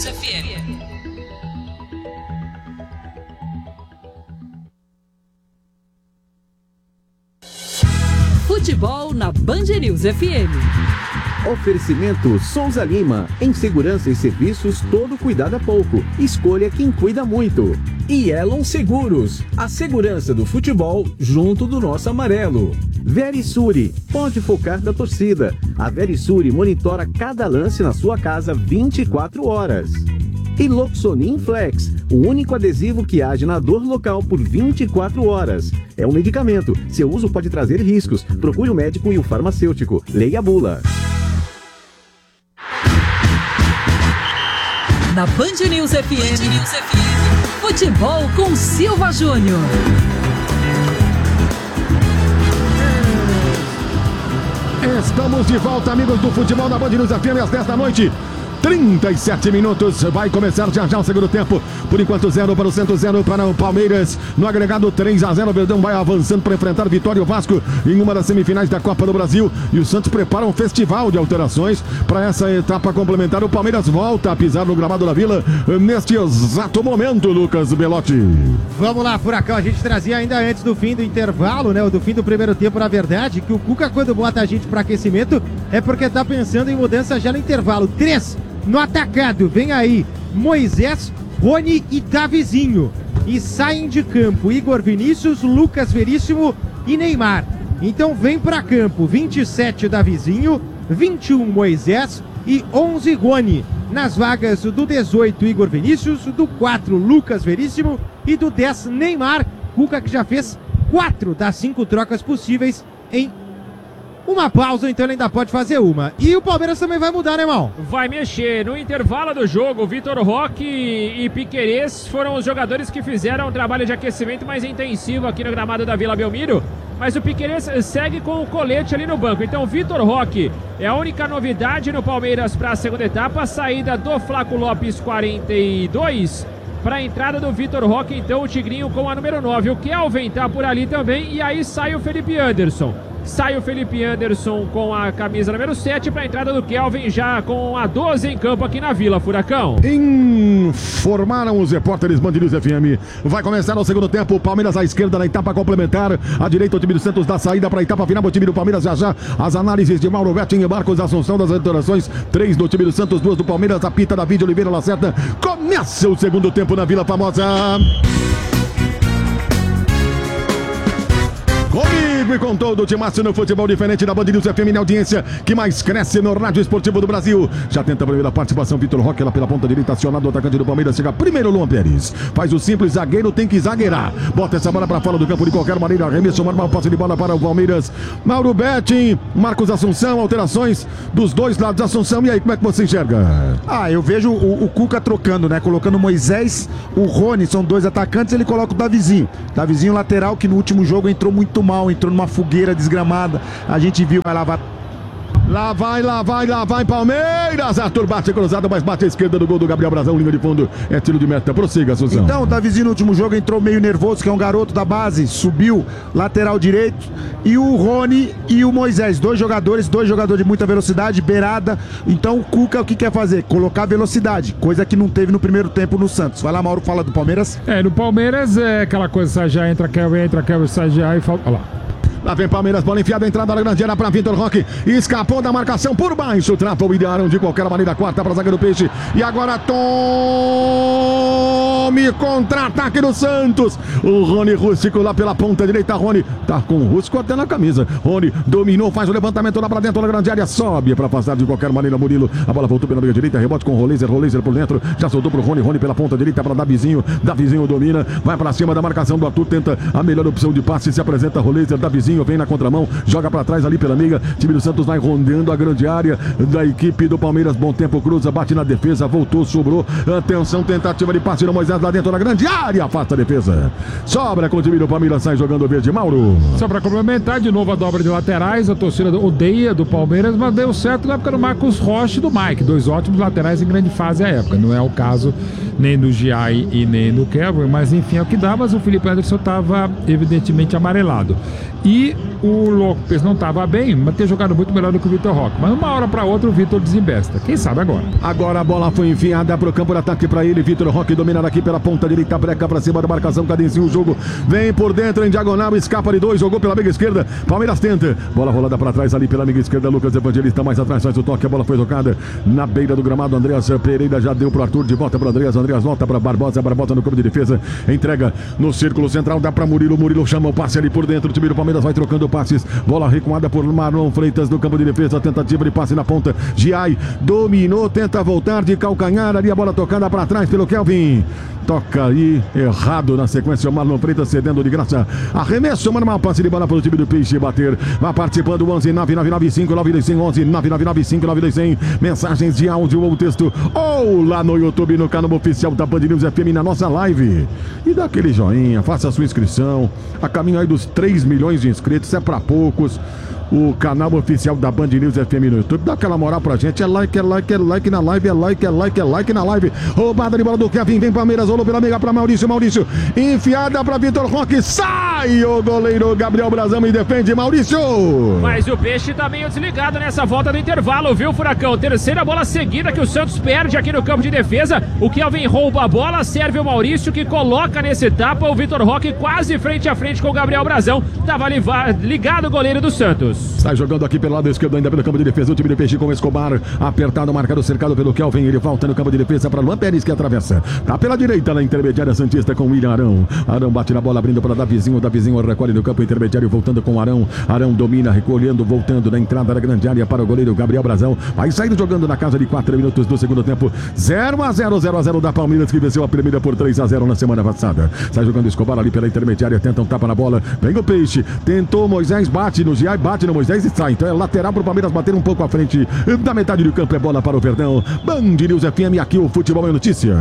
News FM. Futebol na Band News FM. Oferecimento Souza Lima. Em segurança e serviços, todo cuidado é pouco. Escolha quem cuida muito. E Elon Seguros. A segurança do futebol junto do nosso amarelo. Verisure. Pode focar da torcida. A Verisure monitora cada lance na sua casa 24 horas. E Loxonin Flex, o único adesivo que age na dor local por 24 horas. É um medicamento. Seu uso pode trazer riscos. Procure o médico e o farmacêutico. Leia a bula. Na Band News FM, futebol com Silva Júnior. Estamos de volta, amigos do futebol na Band News FM, às 10 da noite. 37 minutos, vai começar já o segundo tempo. Por enquanto 0 para o Santos, 0 para o Palmeiras. No agregado 3-0, o Verdão vai avançando para enfrentar Vitória e o Vasco em uma das semifinais da Copa do Brasil. E o Santos prepara um festival de alterações para essa etapa complementar. O Palmeiras volta a pisar no gramado da Vila neste exato momento, Lucas Belotti. Vamos lá, Furacão, a gente trazia ainda antes do fim do intervalo, né, do fim do primeiro tempo, na verdade, que o Cuca, quando bota a gente para aquecimento, é porque tá pensando em mudança já no intervalo. 3 no atacado, vem aí Moisés, Rony e Davizinho. E saem de campo Igor Vinícius, Lucas Veríssimo e Neymar. Então vem para campo 27 Davizinho, 21 Moisés e 11 Rony. Nas vagas do 18 Igor Vinícius, do 4 Lucas Veríssimo e do 10 Neymar. Cuca que já fez 4 das 5 trocas possíveis em uma pausa, então ele ainda pode fazer uma. E o Palmeiras também vai mudar, né, irmão? Vai mexer. No intervalo do jogo, Vitor Roque e Piquerez foram os jogadores que fizeram um trabalho de aquecimento mais intensivo aqui no gramado da Vila Belmiro. Mas o Piquerez segue com o colete ali no banco. Então, Vitor Roque é a única novidade no Palmeiras para a segunda etapa. A saída do Flaco Lopes, 42, para a entrada do Vitor Roque, então o Tigrinho com a número 9. O Kelvin tá por ali também. E aí sai o Felipe Anderson. Sai o Felipe Anderson com a camisa número 7 para a entrada do Kelvin, já com a 12 em campo aqui na Vila, Furacão. Informaram os repórteres Band News FM. Vai começar o segundo tempo. Palmeiras à esquerda na etapa complementar. À direita o time do Santos dá saída para a etapa final. O time do Palmeiras já. As análises de Mauro Betting e Marcos Assunção das alterações. 3 do time do Santos, 2 do Palmeiras. A pita da Vídeo Oliveira Lacerda. Começa o segundo tempo na Vila Famosa. Comigo e com todo o timaço no futebol diferente da Band News FM, na audiência que mais cresce no rádio esportivo do Brasil. Já tenta a primeira participação, Vitor Roque, lá pela ponta direita, acionado o atacante do Palmeiras. Chega primeiro Luan Pérez. Faz o simples, zagueiro tem que zagueirar. Bota essa bola para fora do campo de qualquer maneira. Arremesso, normal, passe de bola para o Palmeiras. Mauro Betting, Marcos Assunção, alterações dos dois lados da Assunção. E aí, como é que você enxerga? Eu vejo o Cuca trocando, né? Colocando o Moisés, o Rony, são 2 atacantes, ele coloca o Davizinho. Davizinho lateral, que no último jogo entrou muito mal, entrou numa fogueira desgramada. A gente viu, vai lavar. Lá vai Palmeiras. Arthur bate cruzado, mas bate à esquerda do gol do Gabriel Brazão, linha de fundo, é tiro de meta. Prossiga, Suzão. Então, o Davizinho no último jogo entrou meio nervoso, que é um garoto da base, subiu, lateral direito. E o Rony e o Moisés, 2 jogadores de muita velocidade, beirada. Então o Cuca o que quer fazer? Colocar velocidade, coisa que não teve no primeiro tempo no Santos. Vai lá, Mauro, fala do Palmeiras. No Palmeiras é aquela coisa, sai já, entra, Kelvin, sai já e falta. Olha lá. Lá vem Palmeiras, bola enfiada, entrada na grande área para Vitor Roque. Escapou da marcação por baixo. Trapa o Idearam de qualquer maneira. Quarta para a zaga do Peixe. E agora tome contra-ataque do Santos. O Rony Rústico lá pela ponta direita. Rony tá com o Rústico até na camisa. Rony dominou, faz o levantamento lá para dentro da grande área. Sobe para afastar de qualquer maneira Murilo. A bola voltou pela meia direita. Rebote com o Roleiser por dentro. Já soltou pro Rony. Rony pela ponta direita para Davizinho. Davizinho domina. Vai para cima da marcação do Arthur. Tenta a melhor opção de passe. Se apresenta Roleiser. Davizinho vem na contramão, joga pra trás ali pela meia. Time do Santos vai rondando a grande área da equipe do Palmeiras. Bom tempo, cruza, bate na defesa, voltou, sobrou. Atenção, tentativa de passe no Moisés lá dentro da grande área, afasta a defesa. Sobra com o time do Palmeiras, sai jogando verde. Mauro. Só pra complementar, de novo a dobra de laterais. A torcida odeia do Palmeiras, mas deu certo na época do Marcos Rocha e do Mike. 2 ótimos laterais em grande fase à época. Não é o caso nem do Giai e nem do Kelvin, mas enfim, é o que dá, mas o Felipe Anderson estava evidentemente amarelado. E o Lopes não estava bem, mas ter jogado muito melhor do que o Vitor Roque. Mas uma hora para outra o Vitor desembesta. Quem sabe agora? Agora a bola foi enfiada para o campo de ataque para ele. Vitor Roque dominando aqui pela ponta direita, breca para cima da marcação, cadencia o jogo. Vem por dentro em diagonal, escapa de 2, jogou pela meia esquerda. Palmeiras tenta. Bola rolada para trás ali pela meia esquerda. Lucas Evangelista mais atrás, faz o toque. A bola foi tocada na beira do gramado. Andreas Pereira já deu para o Arthur, de volta para o Andreas. Andreas volta para Barbosa. Barbosa no campo de defesa. Entrega no círculo central, dá para Murilo. Murilo chama o passe ali por dentro. O time do Palmeiras vai trocando passes. Bola recuada por Marlon Freitas no campo de defesa. Tentativa de passe na ponta. Giai dominou, tenta voltar de calcanhar ali. A bola tocada para trás pelo Kelvin. Toca aí, errado na sequência. O Marlon Freitas cedendo de graça. Arremesso, manual, passe de bola para o time do Peixe bater. Vai participando 11 9995 925 11 9995 925. Mensagens de áudio ou texto ou lá no YouTube, no canal oficial da Band News FM, na nossa live. E dá aquele joinha, faça a sua inscrição. A caminho aí dos 3 milhões de inscritos, é para poucos. O canal oficial da Band News FM no YouTube. Dá aquela moral pra gente. É like, é like, é like na live. É like, é like, é like na live. Roubada de bola do Kevin. Vem Palmeiras. Rolou pela meia pra Maurício. Maurício. Enfiada pra Vitor Roque. Sai o goleiro Gabriel Brazão e defende Maurício. Mas o Peixe tá meio desligado nessa volta do intervalo, viu, Furacão? Terceira bola seguida que o Santos perde aqui no campo de defesa. O Kelvin rouba a bola. Serve o Maurício que coloca nesse tapa. O Vitor Roque quase frente a frente com o Gabriel Brazão. Tava ligado o goleiro do Santos. Sai jogando aqui pelo lado esquerdo, ainda pelo campo de defesa. O time do Peixe com o Escobar. Apertado, marcado, cercado pelo Kelvin. Ele volta no campo de defesa para Luan Pérez, que atravessa. Tá pela direita na intermediária santista com o William Arão. Arão bate na bola, abrindo para Davizinho. Davizinho recolhe no campo intermediário, voltando com o Arão. Arão domina, recolhendo, voltando na entrada da grande área para o goleiro Gabriel Brazão. Vai sair jogando na casa de 4 minutos do segundo tempo. 0-0 da Palmeiras, que venceu a primeira por 3-0 na semana passada. Sai jogando Escobar ali pela intermediária, tenta um tapa na bola. Vem o Peixe, tentou Moisés, bate no Giai, bate no Moisés e sai. Então é lateral para o Palmeiras bater um pouco à frente da metade do campo. É bola para o Verdão. Band News FM, aqui o futebol é notícia.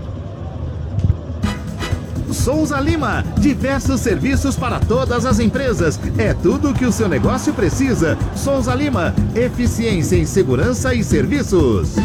Souza Lima, diversos serviços para todas as empresas. É tudo o que o seu negócio precisa. Souza Lima, eficiência em segurança e serviços.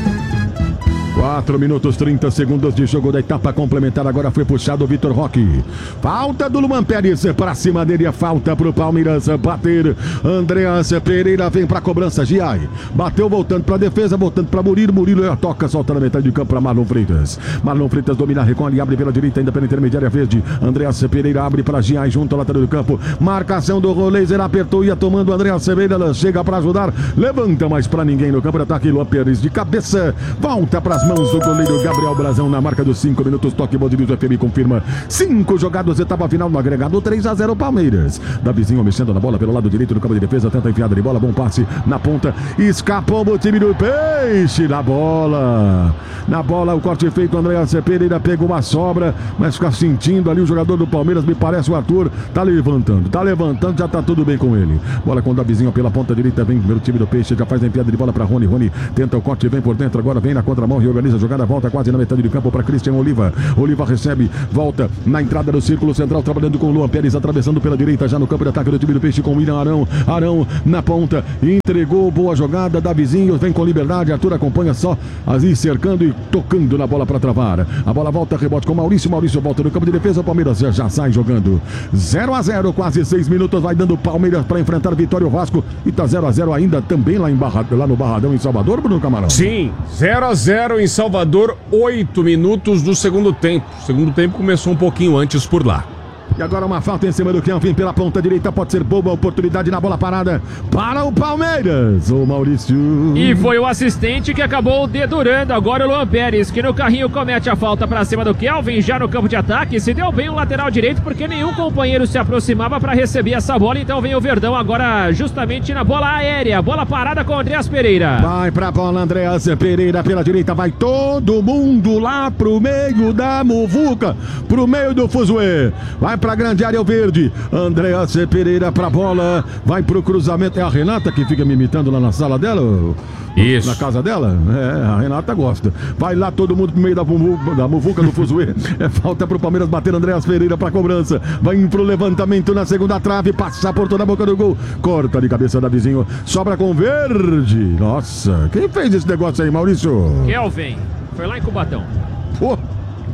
4 minutos 30 segundos de jogo da etapa complementar. Agora foi puxado o Vitor Roque. Falta do Luan Pérez. Para cima dele a falta para o Palmeiras bater. Andreas Pereira vem para a cobrança. Giai bateu voltando para a defesa, voltando para Murilo. Murilo toca, solta na metade do campo para Marlon Freitas. Marlon Freitas domina, recolhe, abre pela direita, ainda pela intermediária verde. Andreas Pereira abre para Giai junto ao lateral do campo. Marcação do Rolês, ele apertou, ia tomando. Andreas Pereira chega para ajudar. Levanta mais para ninguém no campo de ataque. Luan Pérez de cabeça. Volta para as mãos do goleiro Gabriel Brazão na marca dos 5 minutos. Toque Band News FM confirma 5 jogados, etapa final no agregado 3-0 Palmeiras. Davizinho mexendo na bola pelo lado direito do campo de defesa, tenta enfiada de bola, bom passe na ponta, escapou o time do Peixe na bola o corte feito. Andreas Pereira pegou uma sobra, mas fica sentindo ali o jogador do Palmeiras, me parece o Arthur, tá levantando, já tá tudo bem com ele. Bola com o Davizinho pela ponta direita, vem pelo time do Peixe, já faz a enfiada de bola para Rony. Rony tenta o corte, vem por dentro, agora vem na contramão, reorganiza a jogada, volta quase na metade do campo para Christian Oliva. Oliva recebe, volta na entrada do círculo central, trabalhando com o Luan Pérez, atravessando pela direita, já no campo de ataque do time do Peixe com o William Arão. Arão na ponta, entregou, boa jogada, Davizinho vem com liberdade, Arthur acompanha só, ali cercando e tocando na bola para travar. A bola volta, rebote com Maurício volta no campo de defesa, o Palmeiras já sai jogando 0-0, quase 6 minutos, vai dando Palmeiras para enfrentar Vitória Vasco, e tá 0-0 ainda também lá no Barradão em Salvador, Bruno Camarão. Sim, 0-0 em Salvador, 8 minutos do segundo tempo. O segundo tempo começou um pouquinho antes por lá. E agora uma falta em cima do Kelvin pela ponta direita, pode ser boa oportunidade na bola parada para o Palmeiras, o Maurício. E foi o assistente que acabou dedurando agora o Luan Pérez, que no carrinho comete a falta para cima do Kelvin, já no campo de ataque, se deu bem o lateral direito, porque nenhum companheiro se aproximava para receber essa bola, então vem o Verdão agora justamente na bola aérea, bola parada com o Andreas Pereira. Vai pra bola, Andreas Pereira pela direita, vai todo mundo lá pro meio da muvuca, pro meio do fuzuê, vai pra grande área o verde, Andreas Pereira pra bola, vai pro cruzamento, é a Renata que fica me imitando lá na sala dela? Isso. Na casa dela? É, a Renata gosta. Vai lá todo mundo pro meio da muvuca do fuzuê, é falta pro Palmeiras bater, Andreas Pereira pra cobrança, vai pro levantamento na segunda trave, passa por toda a boca do gol, corta de cabeça da vizinho, sobra com verde, nossa, quem fez esse negócio aí, Maurício? Kelvin, foi lá em Cubatão. Oh.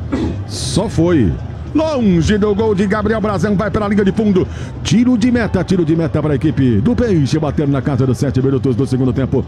Só foi. Longe do gol de Gabriel Brazão, vai pela linha de fundo. Tiro de meta para a equipe do Peixe. Bater na casa dos 7 minutos do segundo tempo.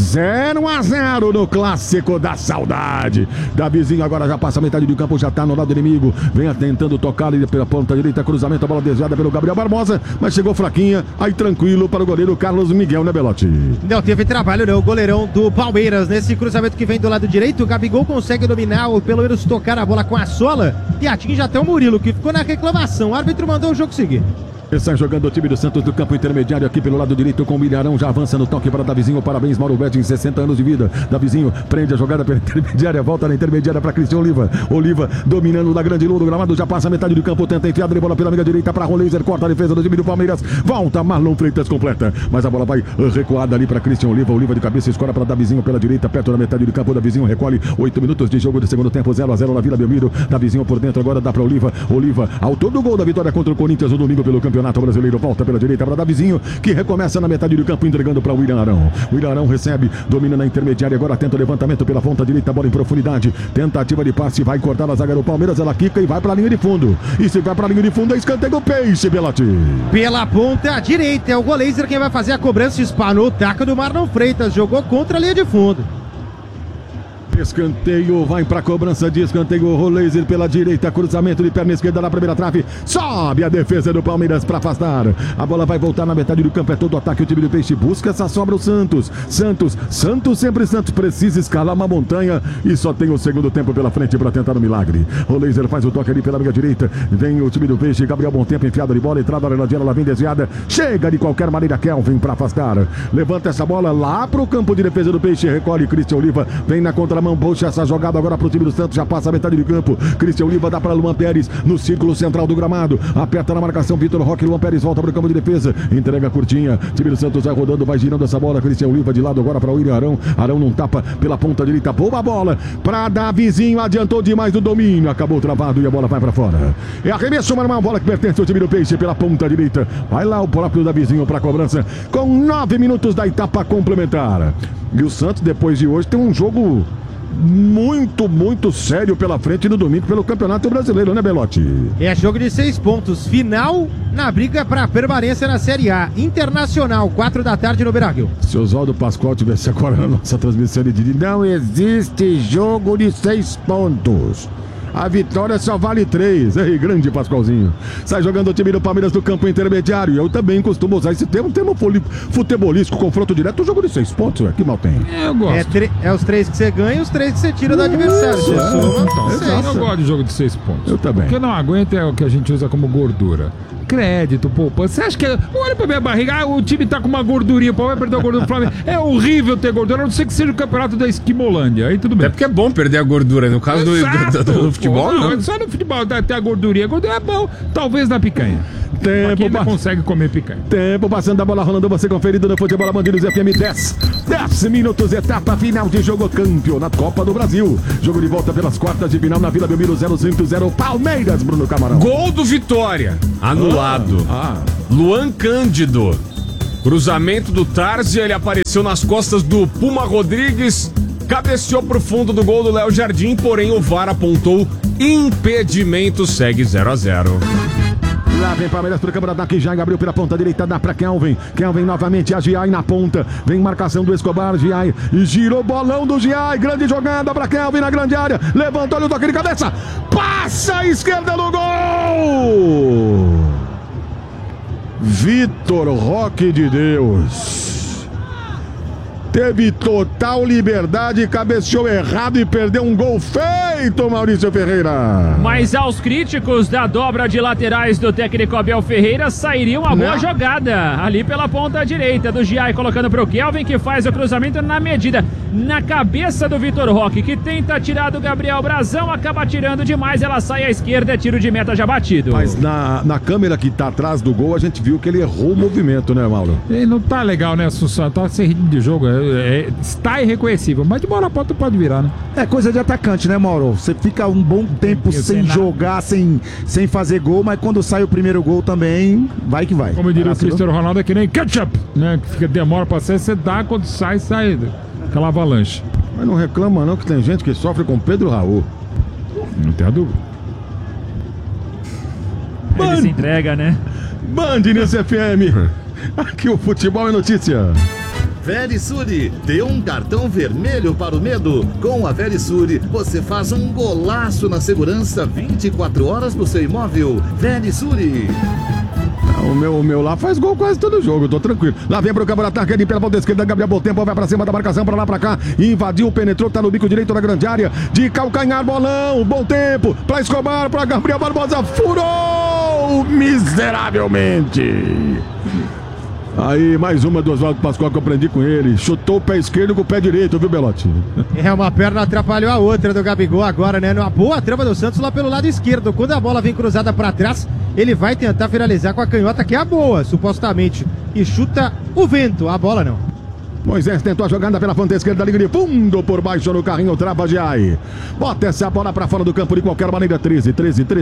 0-0 no clássico da saudade. Davizinho agora já passa a metade do campo, já tá no lado do inimigo. Vem tentando tocar ali pela ponta direita. Cruzamento, a bola desviada pelo Gabriel Barbosa, mas chegou fraquinha. Aí tranquilo para o goleiro Carlos Miguel, né, Belotti? Não teve trabalho, não. O goleirão do Palmeiras nesse cruzamento que vem do lado direito. O Gabigol consegue dominar ou pelo menos tocar a bola com a sola e atinge até o Murilo, que ficou na reclamação. O árbitro mandou o jogo seguir. Está jogando o time do Santos do campo intermediário aqui pelo lado direito com o Milharão, já avança no toque para Davizinho, parabéns Mauro Betti, em 60 anos de vida. Davizinho prende a jogada pela intermediária, volta na intermediária para Cristian Oliva. Oliva dominando da grande lua do gramado, já passa a metade do campo, tenta enfiar a bola pela amiga direita para Roleiser, corta a defesa do time do Palmeiras, volta Marlon Freitas completa, mas a bola vai recuada ali para Cristian Oliva. Oliva de cabeça escora para Davizinho pela direita, perto da metade do campo. Davizinho recolhe, 8 minutos de jogo de segundo tempo, 0-0 na Vila Belmiro. Davizinho por dentro, agora dá para Oliva. Oliva, autor do gol da vitória contra o Corinthians no domingo pelo Campeonato Brasileiro, volta pela direita para Davizinho, que recomeça na metade do campo, entregando para o William Arão. O William Arão recebe, domina na intermediária, agora tenta o levantamento pela ponta direita, bola em profundidade, tentativa de passe, vai cortar a zaga do Palmeiras, ela quica e vai para a linha de fundo. E se vai para a linha de fundo, é escanteio do Peixe, Belotti. Pela ponta direita, é o Goleiser quem vai fazer a cobrança, espanou o taco do Marlon Freitas, jogou contra a linha de fundo. Escanteio, vai para a cobrança de escanteio, Roleiser pela direita, cruzamento de perna esquerda na primeira trave, sobe a defesa do Palmeiras para afastar, a bola vai voltar na metade do campo, é todo o ataque, o time do Peixe busca essa sobra, o Santos sempre Santos, precisa escalar uma montanha e só tem o segundo tempo pela frente para tentar um milagre. Roleiser faz o toque ali pela minha direita, vem o time do Peixe, Gabriel Bom Tempo enfiado de bola, entrada na ladeira, ela vem desviada, chega de qualquer maneira Kelvin para afastar, levanta essa bola lá para o campo de defesa do Peixe, recolhe Cristian Oliva, vem na contramão, puxa essa jogada agora para o time do Santos, já passa a metade do campo, Cristian Oliva dá para Luan Pérez no círculo central do gramado, aperta na marcação Vitor Roque, Luan Pérez volta para o campo de defesa, entrega curtinha, time do Santos vai rodando, vai girando essa bola, Cristian Oliva de lado agora para o William Arão, Arão não tapa pela ponta direita, boa bola para Davizinho, adiantou demais do domínio, acabou travado e a bola vai para fora, é arremesso normal, bola que pertence ao time do Peixe pela ponta direita, vai lá o próprio Davizinho para a cobrança, com 9 minutos da etapa complementar, e o Santos depois de hoje tem um jogo muito sério pela frente no domingo pelo Campeonato Brasileiro, né, Belotti? É jogo de 6 pontos, final na briga para permanência na Série A. Internacional, 4 da tarde no Beira-Rio. Se Oswaldo Pascoal tivesse agora na nossa transmissão, ele diria: não existe jogo de 6 pontos. A vitória só vale 3. Ei, grande Pascoalzinho. Sai jogando o time do Palmeiras do campo intermediário. Eu também costumo usar esse termo futebolístico, confronto direto, jogo de 6 pontos. Que mal tem. Eu gosto. É os 3 que você ganha e os 3 que você tira do adversário. Eu gosto de jogo de 6 pontos. Eu também. O que eu não aguento é o que a gente usa como gordura. Crédito, poupança. Você acha que... Olha pra minha barriga, o time tá com uma gordurinha, o Palmeiras perdeu a gordura do Flamengo. É horrível ter gordura, a não ser que seja o campeonato da Esquimolândia. Aí tudo bem. É porque é bom perder a gordura. No caso do futebol, não. Só no futebol tem a gordurinha. A gordura é bom, talvez na picanha. Tempo ainda consegue comer picanha. Tempo passando, a bola rolando, você conferido no Futebol Bandidos FM 10 minutos, etapa final de jogo, campeonato Copa do Brasil. Jogo de volta pelas quartas de final na Vila Belmiro, 0-0 Palmeiras, Bruno Camarão. Gol do Vitória, anulado. Luan Cândido. Cruzamento do Tarzi, ele apareceu nas costas do Puma Rodrigues, cabeceou pro fundo do gol do Léo Jardim, porém o VAR apontou impedimento, segue 0-0. Lá vem Palmeiras para o câmara daqui, Giai abriu pela ponta direita, dá para Kelvin. Kelvin novamente, a Giai na ponta. Vem marcação do Escobar, Giai. E girou bolão do Giai. Grande jogada para Kelvin na grande área. Levantou o toque de cabeça. Passa a esquerda no gol. Vitor Roque de Deus. Teve total liberdade, cabeceou errado e perdeu um gol feito, Maurício Ferreira. Mas aos críticos da dobra de laterais do técnico Abel Ferreira, sairia uma boa jogada ali pela ponta direita do Giai, colocando para o Kelvin, que faz o cruzamento na medida, na cabeça do Vitor Roque, que tenta tirar do Gabriel Brazão, acaba tirando demais, ela sai à esquerda, é tiro de meta já batido. Mas na câmera que tá atrás do gol, a gente viu que ele errou o movimento, né, Mauro? Ele não tá legal, né, Assunção? Tá sem ritmo de jogo, está irreconhecível, mas de bola a ponta pode virar, né? É coisa de atacante, né, Mauro? Você fica um bom tempo sem jogar, sem fazer gol, mas quando sai o primeiro gol também, vai que vai. Como diria o Cristiano Ronaldo, é que nem ketchup, né? Que fica, demora pra sair, você dá, quando sai aquela avalanche. Mas não reclama não, que tem gente que sofre com Pedro Raul. Não tem a dúvida. Ele se entrega, né? Band News FM. Aqui o futebol é notícia. Verisure, dê um cartão vermelho para o medo. Com a Verisure, você faz um golaço na segurança 24 horas no seu imóvel. Verisure. O meu lá faz gol quase todo jogo, eu tô tranquilo. Lá vem pro campo de ataque, ali pela ponta esquerda, Gabriel Bom-Tempo vai pra cima da marcação, pra lá, pra cá. Invadiu, penetrou, tá no bico direito da grande área. De calcanhar, bolão, Bom-Tempo, pra Escobar, pra Gabriel Barbosa, furou miseravelmente. Aí, mais uma do Oswaldo Pascoal que eu aprendi com ele. Chutou o pé esquerdo com o pé direito, viu, Belotti? Uma perna atrapalhou a outra do Gabigol agora, né? Uma boa trama do Santos lá pelo lado esquerdo. Quando a bola vem cruzada pra trás, ele vai tentar finalizar com a canhota, que é a boa, supostamente. E chuta o vento, a bola não. Moisés tentou a jogada pela ponta esquerda, liga de fundo por baixo no carrinho, trava de ai. Bota essa bola pra fora do campo de qualquer maneira. 13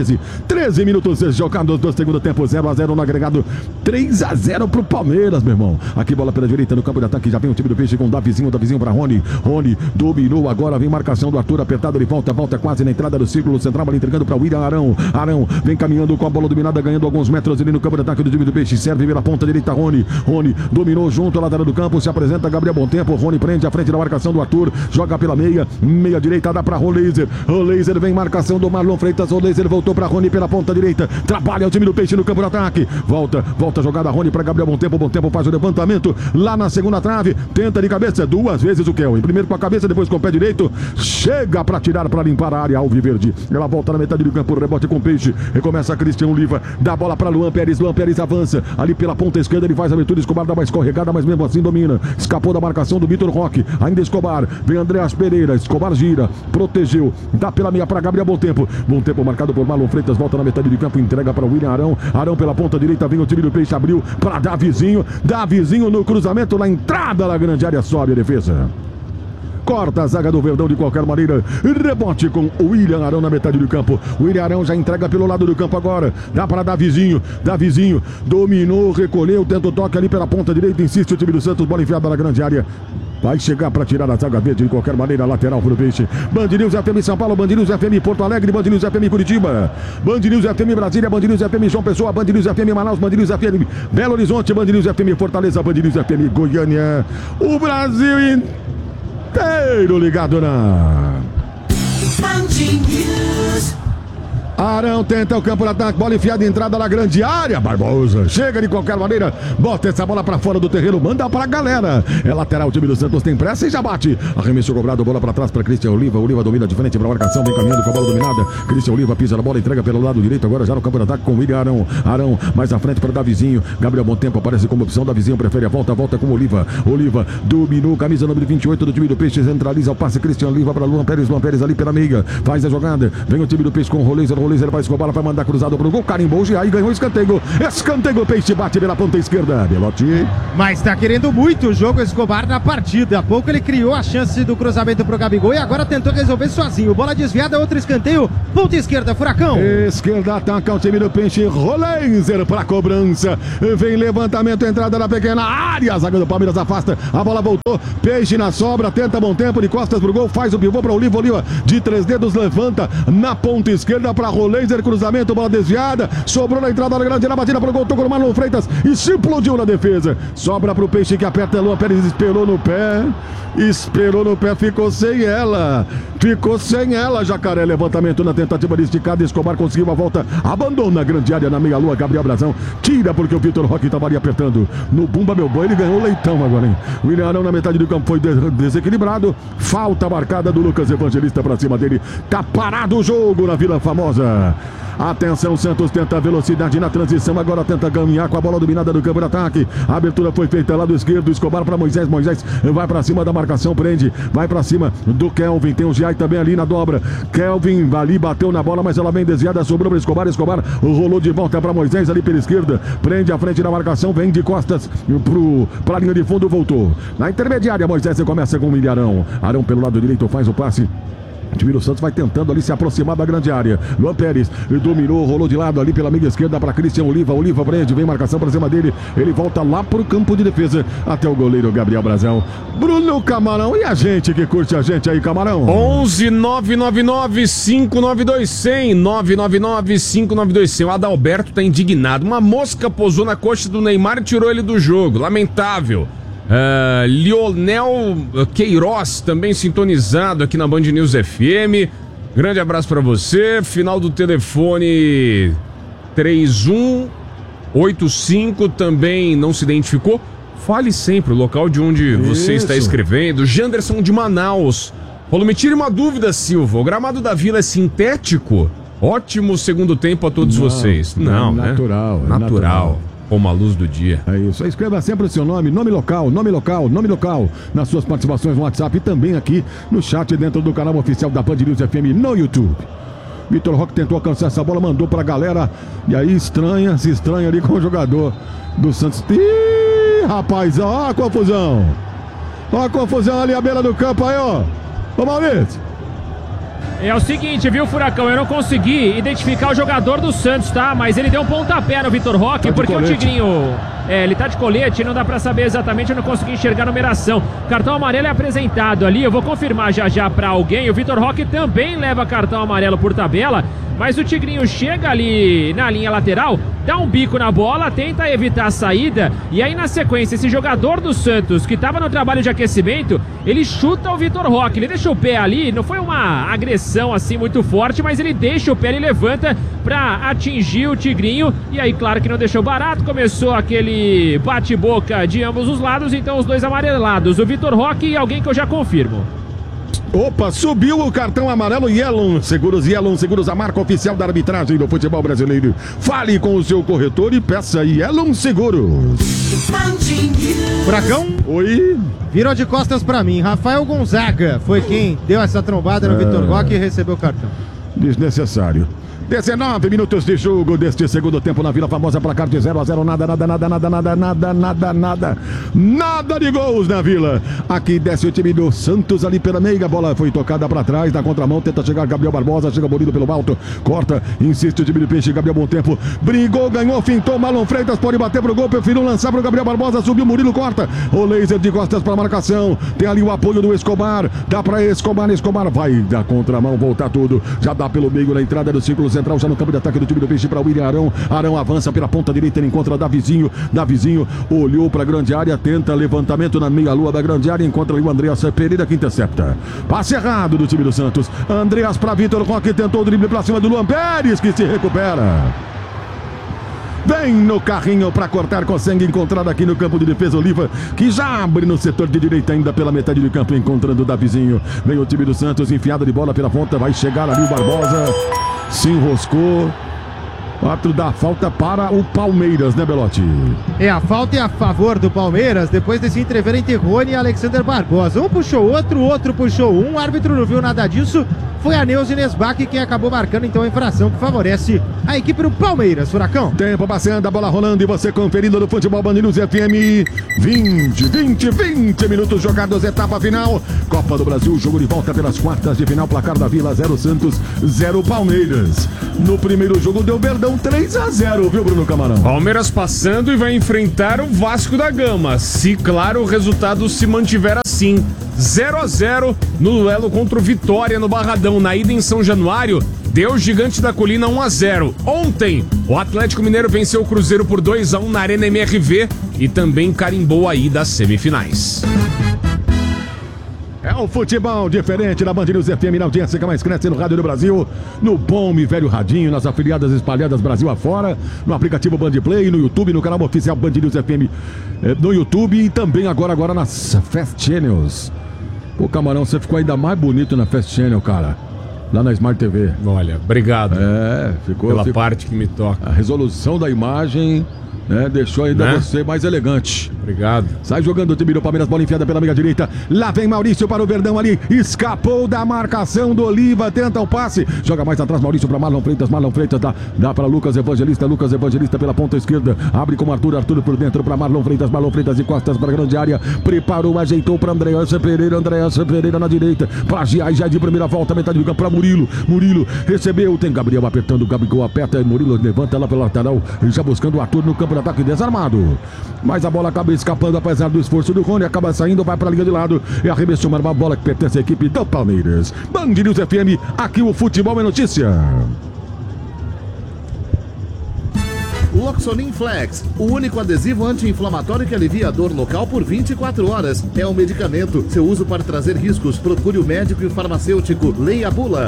minutos jogados do segundo tempo, 0-0 no agregado, 3-0 pro Palmeiras, meu irmão. Aqui bola pela direita no campo de ataque, já vem o time do Peixe com Davizinho pra Rony. Rony dominou, agora vem marcação do Arthur, apertado, ele volta quase na entrada do círculo central, bola entregando pra William Arão. Arão vem caminhando com a bola dominada, ganhando alguns metros ali no campo de ataque do time do Peixe, serve pela ponta direita, Rony dominou junto à lateral do campo, se apresenta Gabriel Bom-Tempo, Rony prende à frente da marcação do Arthur, joga pela meia direita, dá pra Roleiser, vem marcação do Marlon Freitas, Roleiser voltou pra Rony pela ponta direita, trabalha o time do Peixe no campo de ataque, volta a jogada, Rony pra Gabriel Bom-Tempo, Bom-Tempo faz o levantamento, lá na segunda trave, tenta de cabeça, duas vezes o Kelvin, primeiro com a cabeça, depois com o pé direito, chega pra tirar, pra limpar a área alviverde, ela volta na metade do campo, rebote com o Peixe, recomeça Cristian Oliva, dá a bola pra Luan Pérez avança, ali pela ponta esquerda, ele faz a abertura, Escobar dá uma escorregada, mas mesmo assim domina, escapou da marcação do Vitor Roque, ainda Escobar, vem Andreas Pereira, Escobar gira, protegeu, dá pela meia para Gabriel Bom-Tempo marcado por Marlon Freitas, volta na metade de campo, entrega para William Arão pela ponta direita, vem o time do Peixe, abriu para Davizinho no cruzamento, na entrada da grande área, sobe a defesa. Corta a zaga do Verdão de qualquer maneira. Rebote com o William Arão na metade do campo. O William Arão já entrega pelo lado do campo agora. Dá para Davizinho. Dominou, recolheu, tenta o toque ali pela ponta direita. Insiste o time do Santos. Bola enfiada na grande área. Vai chegar para tirar a zaga verde de qualquer maneira, lateral pro Peixe. Band News FM São Paulo, Band News FM Porto Alegre, Band News FM Curitiba, Band News FM Brasília, Band News FM João Pessoa, Band News FM Manaus, Band News FM Belo Horizonte, Band News FM Fortaleza, Band News FM Goiânia. O Brasil inteiro ligado na Band News. Arão tenta o campo de ataque, bola enfiada, entrada na grande área, Barbosa chega de qualquer maneira, bota essa bola pra fora do terreno, manda pra galera, é lateral, o time do Santos tem pressa e já bate, arremesso cobrado, bola pra trás pra Cristian Oliva domina de frente pra marcação, vem caminhando com a bola dominada, Cristian Oliva pisa na bola, entrega pelo lado direito, agora já no campo de ataque com o William Arão mais à frente para Davizinho, Gabriel Bom-Tempo aparece como opção, Davizinho prefere a volta com Oliva dominou, camisa número 28 do time do Peixe, centraliza o passe, Cristian Oliva para Luan Pérez ali pela meia, faz a jogada, vem o time do Peixe com o Roleiser vai Escobar, vai mandar cruzado pro gol, carimbou e aí ganhou o escanteio, Peixe bate pela ponta esquerda, Belotti. Mas tá querendo muito o jogo Escobar na partida, há pouco ele criou a chance do cruzamento pro Gabigol e agora tentou resolver sozinho, bola desviada, outro escanteio, ponta esquerda, Furacão. Esquerda ataca o time do Peixe, Roleiser pra cobrança, vem levantamento, entrada na pequena área, a zaga do Palmeiras afasta, a bola voltou, Peixe na sobra, tenta Bom-Tempo de costas pro gol, faz o pivô pra Oliva de três dedos, levanta na ponta esquerda pra Roleiser, cruzamento, bola desviada, sobrou na entrada da grande área, batida pro gol, tocou no Marlon Freitas e se explodiu na defesa, sobra pro Peixe que aperta, Luan Pérez esperou no pé, ficou sem ela, Jacaré, levantamento na tentativa de esticada, Escobar conseguiu a volta, abandona a grande área na meia-lua, Gabriel Brazão, tira porque o Vitor Roque estava ali apertando, no bumba meu boi, ele ganhou o leitão agora, hein? William Arão na metade do campo foi desequilibrado, falta marcada do Lucas Evangelista pra cima dele, tá parado o jogo na Vila Famosa. Atenção, Santos tenta velocidade na transição, agora tenta caminhar com a bola dominada do campo de ataque, a abertura foi feita lá do esquerdo, Escobar para Moisés vai para cima da marcação, prende, vai para cima do Kelvin, tem o Giai também ali na dobra, Kelvin ali bateu na bola, mas ela vem desviada, sobrou para Escobar rolou de volta para Moisés ali pela esquerda, prende a frente da marcação, vem de costas para a linha de fundo, voltou na intermediária, Moisés começa com o Arão pelo lado direito, faz o passe O time do Santos vai tentando ali se aproximar da grande área. Luan Pérez dominou, rolou de lado ali pela meia esquerda para Christian Oliva. Oliva prende, vem marcação para cima dele. Ele volta lá pro campo de defesa até o goleiro Gabriel Brazão. Bruno Camarão, e a gente que curte a gente aí, Camarão? 11 999 592 100 999 592 100. O Adalberto tá indignado. Uma mosca pousou na coxa do Neymar e tirou ele do jogo. Lamentável. Lionel Queiroz também sintonizado aqui na Band News FM. Grande abraço pra você. Final do telefone 3185 também não se identificou. Fale sempre o local de onde você está escrevendo. Janderson de Manaus falou: me tire uma dúvida, Silva. O gramado da Vila é sintético? Ótimo segundo tempo a todos vocês. Não, né? Natural. Como a luz do dia. É isso. Escreva sempre o seu nome local, nas suas participações no WhatsApp e também aqui no chat dentro do canal oficial da Band News FM no YouTube. Vitor Roque tentou alcançar essa bola, mandou pra galera. E aí se estranha ali com o jogador do Santos. Ih, rapaz, ó a confusão. Ó a confusão ali à beira do campo aí, ó. Ô, Maurício. É o seguinte, viu, Furacão? Eu não consegui identificar o jogador do Santos, tá? Mas ele deu um pontapé no Vitor Roque, porque o Tigrinho... ele tá de colete, não dá pra saber exatamente, eu não consegui enxergar a numeração. Cartão amarelo é apresentado ali, eu vou confirmar já pra alguém. O Vitor Roque também leva cartão amarelo por tabela, mas o Tigrinho chega ali na linha lateral, dá um bico na bola, tenta evitar a saída, e aí na sequência, esse jogador do Santos, que tava no trabalho de aquecimento, ele chuta o Vitor Roque, ele deixa o pé ali, não foi uma agressão assim muito forte, mas ele deixa o pé e levanta pra atingir o Tigrinho, e aí claro que não deixou barato, começou aquele bate-boca de ambos os lados, então os dois amarelados, o Vitor Roque e alguém que eu já confirmo. Opa, subiu o cartão amarelo. Yellow Seguros, a marca oficial da arbitragem do futebol brasileiro. Fale com o seu corretor e peça Yellow Seguros. Furacão? Oi? Virou de costas pra mim. Rafael Gonzaga foi quem deu essa trombada no Vitor Roque e recebeu o cartão. Desnecessário. 19 minutos de jogo deste segundo tempo na Vila Famosa, placar de 0-0, nada de gols na Vila. Aqui desce o time do Santos ali pela meia, a bola foi tocada para trás, na contramão, tenta chegar Gabriel Barbosa, chega Bonito pelo alto, corta, insiste o time do Peixe, Gabriel Bom Tempo, brigou, ganhou, fintou, Marlon Freitas pode bater pro gol, preferiu lançar pro Gabriel Barbosa, subiu, Murilo corta, o laser de costas para marcação, tem ali o apoio do Escobar, dá para Escobar vai da contramão, voltar tudo, já dá pelo meio na entrada do círculo central, já no campo de ataque do time do Peixe para o William Arão avança pela ponta direita, ele encontra Davizinho olhou para a grande área, tenta levantamento na meia-lua da grande área, encontra ali o Andreas Pereira que intercepta, passe errado do time do Santos, Andreas para Vitor Roque, tentou o drible para cima do Luan Pérez, que se recupera, vem no carrinho para cortar, consegue encontrar aqui no campo de defesa Oliva, que já abre no setor de direita ainda pela metade do campo, encontrando o Davizinho, vem o time do Santos, enfiada de bola pela ponta, vai chegar ali o Barbosa, se enroscou, 4 da falta para o Palmeiras, né, Belotti? A falta é a favor do Palmeiras, depois desse entrever entre Rony e Alexander Barbosa. Um puxou outro puxou um, o árbitro não viu nada disso, foi a Neuza Nesbach quem acabou marcando então a infração que favorece a equipe do Palmeiras, Furacão. Tempo passando, a bola rolando e você conferindo no Futebol Band News FM. 20 minutos jogados, etapa final. Copa do Brasil, jogo de volta pelas quartas de final, placar da Vila 0 Santos, 0 Palmeiras. No primeiro jogo deu Verdão 3-0, viu, Bruno Camarão? Palmeiras passando e vai enfrentar o Vasco da Gama, se claro o resultado se mantiver assim. 0-0 no duelo contra o Vitória no Barradão. Na ida em São Januário, deu Gigante da Colina 1-0. Ontem, o Atlético Mineiro venceu o Cruzeiro por 2-1 na Arena MRV e também carimbou a ida às semifinais. É um futebol diferente na Band News FM, na audiência que mais cresce no rádio do Brasil, no bom e velho radinho, nas afiliadas espalhadas Brasil afora, no aplicativo Band Play, no YouTube, no canal oficial Band News FM, no YouTube e também agora nas Fast Channels. Pô, Camarão, você ficou ainda mais bonito na Fast Channel, cara. Lá na Smart TV. Olha, obrigado. Ficou pela parte que me toca. A resolução da imagem, Deixou ainda você mais elegante. Obrigado. Sai jogando o time do Palmeiras, bola enfiada pela meia direita. Lá vem Maurício para o Verdão ali. Escapou da marcação do Oliva. Tenta o passe. Joga mais atrás Maurício para Marlon Freitas. Marlon Freitas dá para Lucas Evangelista. Lucas Evangelista pela ponta esquerda. Abre com Arthur. Arthur por dentro para Marlon Freitas. Marlon Freitas de costas para a grande área. Preparou, ajeitou para Andréas Pereira. Andréas Pereira na direita. Para Giai, já de primeira volta. Metade do campo para Murilo. Murilo recebeu. Tem Gabriel apertando. Gabigol aperta. Murilo levanta lá pela lateral. Já buscando o Arthur no campo de ataque desarmado. Mas a bola acaba escapando apesar do esforço do Rony, acaba saindo, vai para a linha de lado e arremessou uma bola que pertence à equipe do Palmeiras. Band News FM, aqui o futebol é notícia. Loxonin Flex, o único adesivo anti-inflamatório que alivia a dor local por 24 horas. É um medicamento. Seu uso pode trazer riscos. Procure o médico e o farmacêutico. Leia a bula.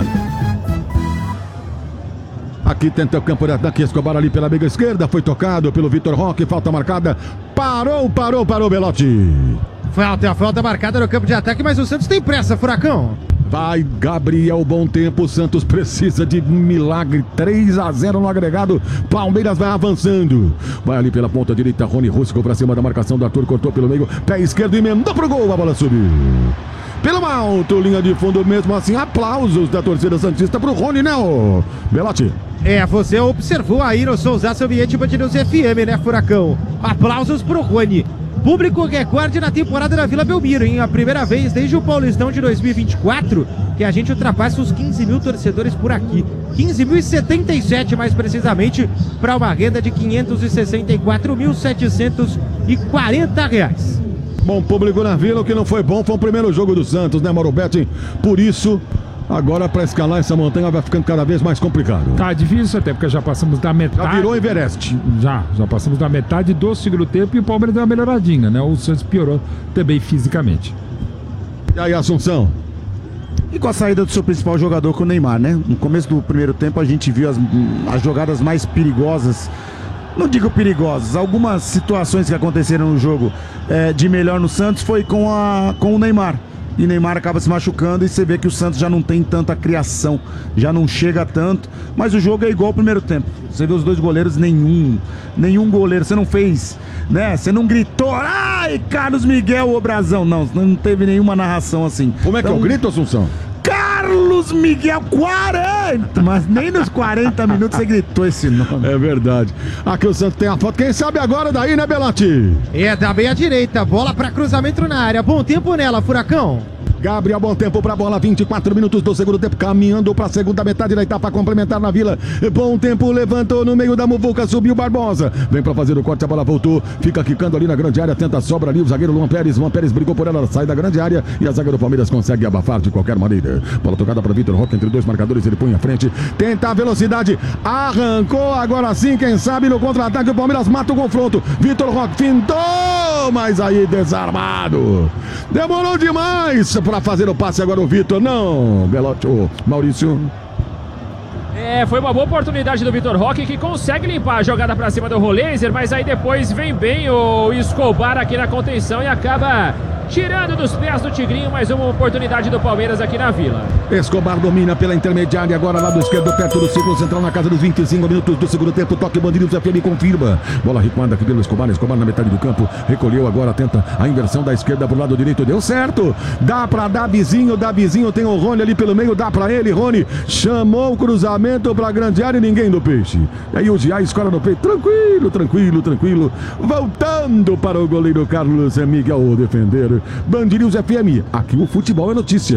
Aqui tenta o campo de ataque, Escobar ali pela meia esquerda, foi tocado pelo Vitor Roque, falta marcada, parou, Belotti. Falta marcada no campo de ataque, mas o Santos tem pressa, Furacão. Vai Gabriel, bom tempo, o Santos precisa de um milagre, 3-0 no agregado, Palmeiras vai avançando, vai ali pela ponta direita, Rony Rústico pra cima da marcação do Arthur, cortou pelo meio, pé esquerdo, emendou pro gol, a bola subiu. Pelo alto, linha de fundo mesmo assim, aplausos da torcida santista pro Rony, né, ô Belotti? Você observou aí no Souza Ambiente Band News FM, né, Furacão? Aplausos pro Rony. Público recorde na temporada da Vila Belmiro, hein? A primeira vez desde o Paulistão de 2024 que a gente ultrapassa os 15 mil torcedores por aqui. 15.077 mais precisamente, para uma renda de R$ 564.740. Bom público na Vila, o que não foi bom foi o primeiro jogo do Santos, né, Mauro Betting? Por isso, agora para escalar essa montanha vai ficando cada vez mais complicado. Tá difícil até, porque já passamos da metade. Já virou Everest. Já passamos da metade do segundo tempo e o Palmeiras deu uma melhoradinha, né? O Santos piorou também fisicamente. E aí, Assunção? E com a saída do seu principal jogador, com o Neymar, né? No começo do primeiro tempo a gente viu as jogadas mais perigosas. Não digo perigosas, algumas situações que aconteceram no jogo de melhor no Santos foi com o Neymar. E Neymar acaba se machucando e você vê que o Santos já não tem tanta criação, já não chega tanto, mas o jogo é igual ao primeiro tempo. Você vê os dois goleiros, nenhum goleiro, você não fez, né? Você não gritou, ai, Carlos Miguel, ô Brazão, não teve nenhuma narração assim. Como é que é o grito, Assunção? Carlos Miguel 40, mas nem nos 40 minutos você gritou esse nome. É verdade. Aqui o Santos tem a foto, quem sabe agora daí, né, Belotti? Da meia direita, bola para cruzamento na área, bom tempo nela, Furacão. Gabriel, bom tempo pra bola, 24 minutos do segundo tempo, caminhando pra segunda metade da etapa complementar na Vila. Bom tempo, levantou no meio da muvuca, subiu Barbosa. Vem pra fazer o corte, a bola voltou, fica quicando ali na grande área, tenta a sobra ali, o zagueiro Luan Pérez brigou por ela, sai da grande área e a zaga do Palmeiras consegue abafar de qualquer maneira. Bola tocada para Vitor Roque, entre dois marcadores, ele põe à frente, tenta a velocidade, arrancou, agora sim, quem sabe no contra-ataque o Palmeiras mata o confronto. Vitor Roque fintou, mas aí desarmado. Demorou demais para fazer o passe agora o Vitor, não, Belotti, Maurício. Foi uma boa oportunidade do Vitor Roque, que consegue limpar a jogada para cima do Roleiser, mas aí depois vem bem o Escobar aqui na contenção e acaba tirando dos pés do Tigrinho. Mais uma oportunidade do Palmeiras aqui na Vila. Escobar domina pela intermediária, agora lado esquerdo, perto do círculo central, na casa dos 25 minutos do segundo tempo. Toque Band News FM confirma. Bola recuada aqui pelo Escobar na metade do campo, recolheu agora, tenta a inversão da esquerda pro lado direito, deu certo. Dá pra Davizinho tem o Rony ali pelo meio, dá pra ele, Rony chamou o cruzamento pra grande área e ninguém do Peixe. E aí o Giai escola no peito, tranquilo, voltando para o goleiro Carlos Miguel defender. Band News FM, aqui o futebol é notícia.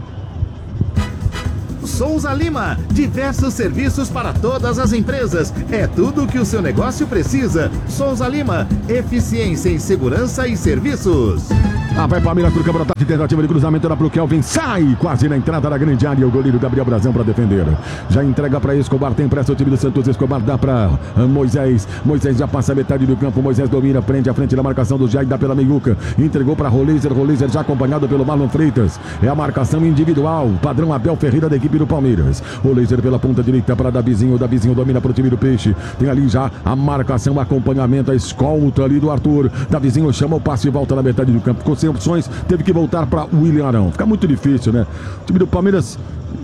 Souza Lima, diversos serviços para todas as empresas. É tudo o que o seu negócio precisa. Souza Lima, eficiência em segurança e serviços. Vai Palmeiras pro campo de ataque, tentativa de cruzamento lá pro Kelvin, sai quase na entrada da grande área, o goleiro Gabriel Brazão para defender. Já entrega para Escobar, tem pressa o time do Santos, Escobar dá para Moisés já passa a metade do campo, Moisés domina, prende a frente da marcação do Jair, dá pela meiuca, entregou para Roleiser já acompanhado pelo Marlon Freitas, é a marcação individual, padrão Abel Ferreira da equipe do Palmeiras. Roleiser pela ponta direita para Davizinho domina pro time do Peixe, tem ali já a marcação, acompanhamento, a escolta ali do Arthur, Davizinho chama o passe e volta na metade do campo, ficou sem opções, teve que voltar para William Arão. Fica muito difícil, né? O time do Palmeiras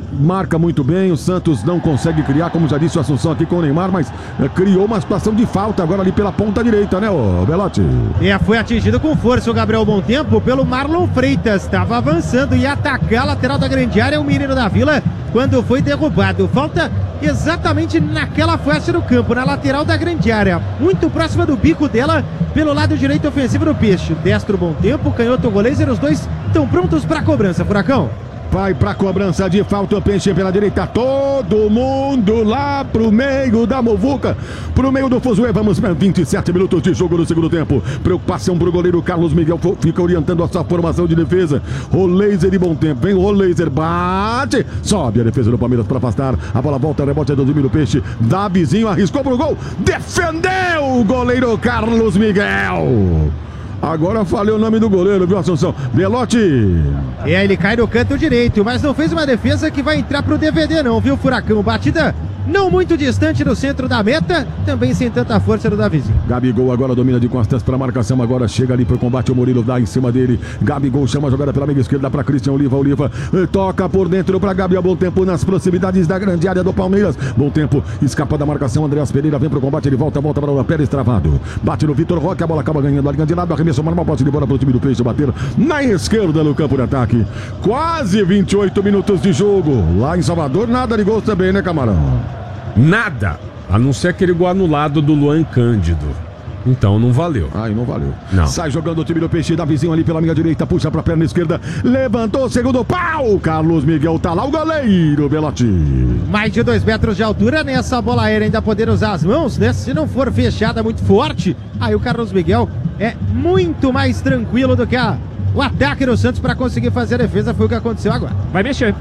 marca muito bem, o Santos não consegue criar, como já disse o Assunção aqui com o Neymar, mas criou uma situação de falta agora ali pela ponta direita, né, ô Belotti? Foi atingido com força o Gabriel Bom Tempo pelo Marlon Freitas, estava avançando e atacar a lateral da grande área, o menino da Vila, quando foi derrubado. Falta exatamente naquela faixa do campo, na lateral da grande área, muito próxima do bico dela, pelo lado direito ofensivo do Peixe. Destro Bom Tempo, canhoto Goleiser, os dois estão prontos para a cobrança, Furacão. Vai pra cobrança de falta, o Peixe pela direita, todo mundo lá pro meio da muvuca, pro meio do fuzuê. Vamos para 27 minutos de jogo no segundo tempo. Preocupação pro goleiro Carlos Miguel, fica orientando a sua formação de defesa. Roleiser e Bom Tempo, vem o Roleiser, bate, sobe a defesa do Palmeiras para afastar. A bola volta, rebote é do domínio Peixe, Davizinho arriscou pro gol, defendeu o goleiro Carlos Miguel. Agora falei o nome do goleiro, viu, Assunção? Belotti. Ele cai no canto direito, mas não fez uma defesa que vai entrar pro DVD não, viu, Furacão? Batida não muito distante do centro da meta, também sem tanta força do Davizinho. Gabigol agora domina de costas para marcação, agora chega ali pro combate, o Murilo dá em cima dele. Gabigol chama a jogada pela meia esquerda para Cristian Oliva, toca por dentro para Gabriel Bom Tempo nas proximidades da grande área do Palmeiras. Bom Tempo escapa da marcação, Andreas Pereira vem pro combate, ele volta para o Pérez travado. Bate no Vitor Roque, a bola acaba ganhando a linha de lado, arremesso normal, pode ir embora pro time do Peixe bater na esquerda no campo de ataque. Quase 28 minutos de jogo. Lá em Salvador, nada de gols também, né, Camarão? Nada, a não ser aquele gol anulado do Luan Cândido. Então não valeu. Não valeu. Não. Sai jogando o time do Peixe, Davizinho ali pela minha direita, puxa pra perna esquerda, levantou o segundo pau, Carlos Miguel tá lá, o goleiro Belotti. Mais de 2 metros de altura nessa bola aérea, ainda poder usar as mãos, né? Se não for fechada muito forte, aí o Carlos Miguel é muito mais tranquilo do que o ataque do Santos para conseguir fazer a defesa. Foi o que aconteceu agora. Vai mexer.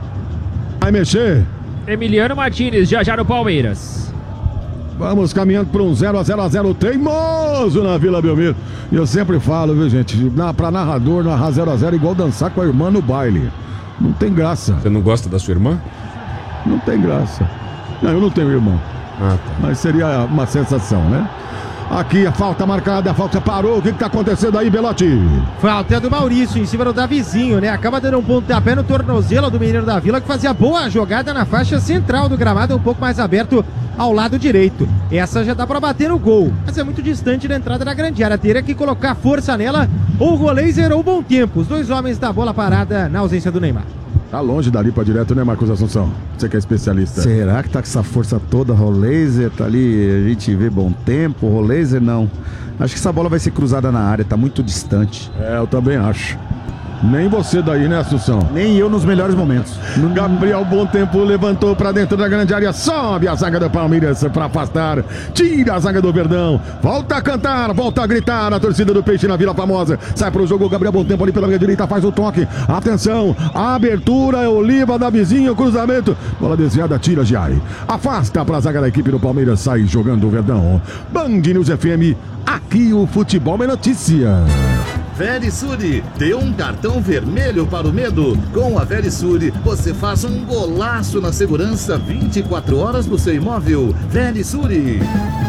Vai mexer. Emiliano Martínez, já no Palmeiras. Vamos caminhando para um 0-0 teimoso na Vila Belmiro. E eu sempre falo, viu, gente? Para narrador, narrar 0-0 igual dançar com a irmã no baile. Não tem graça. Você não gosta da sua irmã? Não tem graça. Não, eu não tenho irmã. Tá. Mas seria uma sensação, né? Aqui a falta marcada, a falta parou. O que tá acontecendo aí, Belotti? Falta do Maurício em cima do Davizinho, né? Acaba dando um pontapé no tornozelo do menino da Vila, que fazia boa jogada na faixa central do gramado, um pouco mais aberto ao lado direito. Essa já dá pra bater no gol, mas é muito distante da entrada da grande área. Teria que colocar força nela, ou o Goleiser ou o Bom Tempo. Os dois homens da bola parada na ausência do Neymar. Tá longe dali pra direto, né, Marcos Assunção? Você que é especialista. Será que tá com essa força toda? Roleiser tá ali, a gente vê Bom Tempo, Roleiser não. Acho que essa bola vai ser cruzada na área, tá muito distante. Eu também acho. Nem você daí, né, Assunção? Nem eu nos melhores momentos. Gabriel Bom Tempo levantou pra dentro da grande área, sobe a zaga do Palmeiras pra afastar, tira a zaga do Verdão, volta a cantar, volta a gritar a torcida do Peixe na Vila Famosa, sai pro jogo, Gabriel Bom Tempo ali pela minha direita, faz o toque, atenção, a abertura é Oliva, Davizinho, cruzamento, bola desviada, tira Giai, afasta pra zaga da equipe do Palmeiras, sai jogando o Verdão. Band News FM, aqui o futebol é notícia. Verisure, dê um cartão vermelho para o medo. Com a Verisure, você faz um golaço na segurança 24 horas no seu imóvel. Verisure.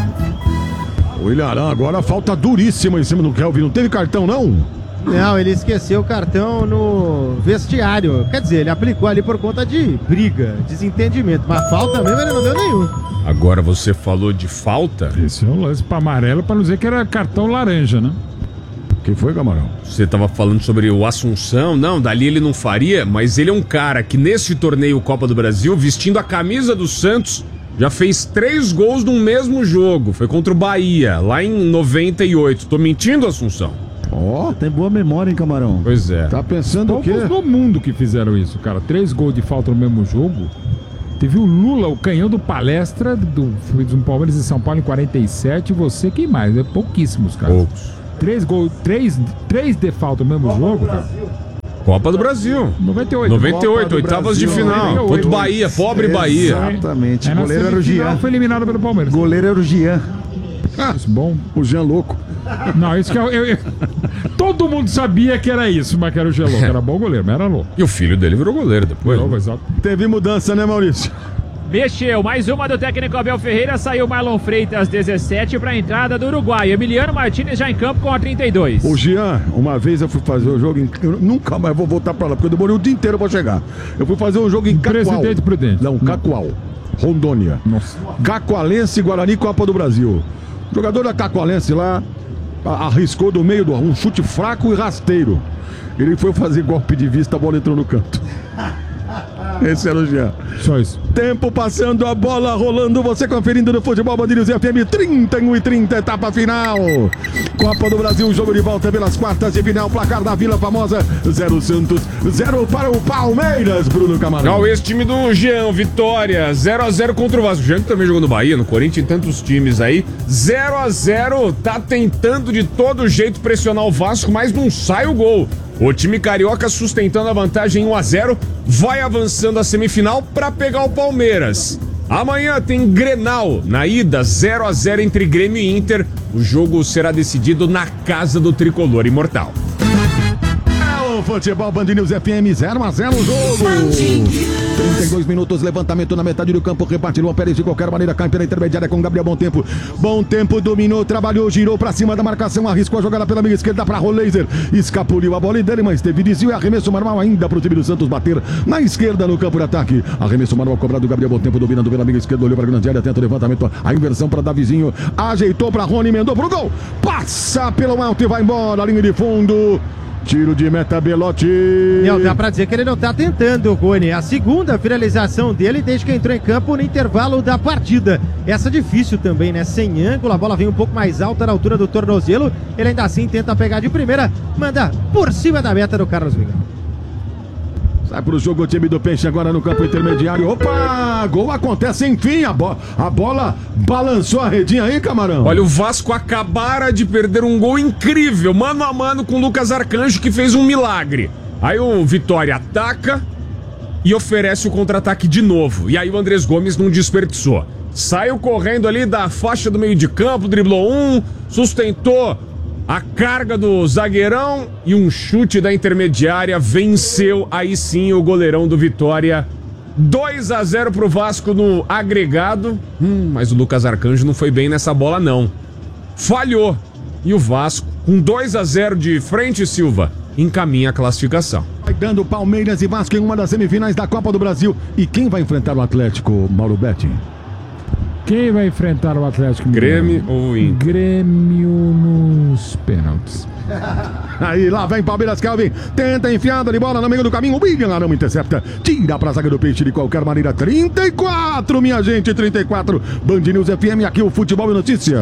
O Ilharão agora falta duríssima em cima do Kelvin. Não teve cartão, não? Não, ele esqueceu o cartão no vestiário. Quer dizer, ele aplicou ali por conta de briga, desentendimento. Mas falta mesmo ele não deu nenhum. Agora você falou de falta? Esse é um lance para amarelo, para não dizer que era cartão laranja, né? Quem foi, Camarão? Você tava falando sobre o Assunção. Não, dali ele não faria, mas ele é um cara que nesse torneio Copa do Brasil, vestindo a camisa do Santos, já fez 3 gols no mesmo jogo. Foi contra o Bahia, lá em 98. Tô mentindo, Assunção? Ó, tem boa memória, hein, Camarão? Pois é. Tá pensando o quê? Poucos no mundo que fizeram isso, cara. 3 gols de falta no mesmo jogo. Teve o Lula, o canhão do Palestra, do Palmeiras em São Paulo em 47. E você, quem mais? É pouquíssimos, cara. Poucos. 3 gols, 3 de falta no mesmo jogo, cara. Copa do Brasil. 98. 98, oitavas de final. Contra o Bahia, pobre Bahia. Exatamente. Aí O goleiro era o Jean. foi eliminado pelo Palmeiras. Goleiro era o Jean. Isso, bom. O Jean louco. Não, isso que todo mundo sabia que era isso, mas que era o Gelou, que era bom goleiro, mas era louco. E o filho dele virou goleiro depois. Louco, exato. Teve mudança, né, Maurício? Mexeu, mais uma do técnico Abel Ferreira, saiu Marlon Freitas, 17, para a entrada do Uruguai. Emiliano Martínez já em campo com a 32. Ô Jean, uma vez eu fui fazer o jogo eu nunca mais vou voltar pra lá, porque eu demorei o dia inteiro pra chegar. Eu fui fazer um jogo em Cacoal. Presidente Prudente. Não, Cacoal, Rondônia. Nossa. Cacoalense, Guarani, Copa do Brasil. O jogador da Cacoalense lá arriscou do meio um chute fraco e rasteiro. Ele foi fazer golpe de vista, a bola entrou no canto. Esse era o Jean. Só isso. Tempo passando, a bola rolando, você conferindo no Futebol Band News FM, 31:30, etapa final. Copa do Brasil, jogo de volta pelas quartas de final, placar da Vila Famosa, 0 Santos, 0 para o Palmeiras, Bruno Camarão. Olha esse time do Jean, vitória, 0x0 contra o Vasco. O Jean que também jogou no Bahia, no Corinthians, em tantos times aí, 0x0, tá tentando de todo jeito pressionar o Vasco, mas não sai o gol. O time carioca sustentando a vantagem 1x0, vai avançando a semifinal para pegar o Palmeiras. Amanhã tem Grenal, na ida 0x0 entre Grêmio e Inter. O jogo será decidido na casa do Tricolor Imortal. O Futebol Band News FM, 0x0 o jogo. 32 minutos, levantamento na metade do campo, rebate Luan Pérez de qualquer maneira, cai pela intermediária com Gabriel Bom Tempo. Bom Tempo dominou, trabalhou, girou pra cima da marcação, arriscou a jogada pela meia esquerda pra Roleiser. Escapuliu a bola dele, mas teve desvio e arremesso manual ainda pro time do Santos bater na esquerda no campo de ataque. Arremesso manual cobrado, Gabriel Bom Tempo dominando pela meia esquerda, olhou pra grande área, tenta o levantamento, a inversão pra Davizinho, ajeitou pra Rony, emendou pro gol. Passa pelo alto e vai embora, linha de fundo. Tiro de meta, Belotti. Não, dá pra dizer que ele não tá tentando, Rony. A segunda finalização dele desde que entrou em campo no intervalo da partida. Essa difícil também, né? Sem ângulo, a bola vem um pouco mais alta na altura do tornozelo. Ele ainda assim tenta pegar de primeira, manda por cima da meta do Carlos Veiga. Sai pro jogo o time do Peixe agora no campo intermediário. Opa! Gol acontece, enfim. A bola balançou a redinha aí, Camarão. Olha, o Vasco acabara de perder um gol incrível, mano a mano com o Lucas Arcanjo, que fez um milagre. Aí o Vitória ataca e oferece o contra-ataque de novo. E aí o Andrés Gomes não desperdiçou. Saiu correndo ali da faixa do meio de campo, driblou sustentou a carga do zagueirão e um chute da intermediária venceu aí sim o goleirão do Vitória. 2x0 pro Vasco no agregado. Mas o Lucas Arcanjo não foi bem nessa bola não. Falhou. E o Vasco, com 2x0 de frente, Silva, encaminha a classificação. Vai dando Palmeiras e Vasco em uma das semifinais da Copa do Brasil. E quem vai enfrentar o Atlético, Mauro Betti? Quem vai enfrentar o Atlético Mineiro? Grêmio ou Inter? Grêmio nos pênaltis. Aí lá vem Palmeiras, Kelvin. Tenta enfiada de bola no meio do caminho. William Arão intercepta. Tira pra zaga do Peixe de qualquer maneira. 34, minha gente, 34. Band News FM, aqui o Futebol e Notícia.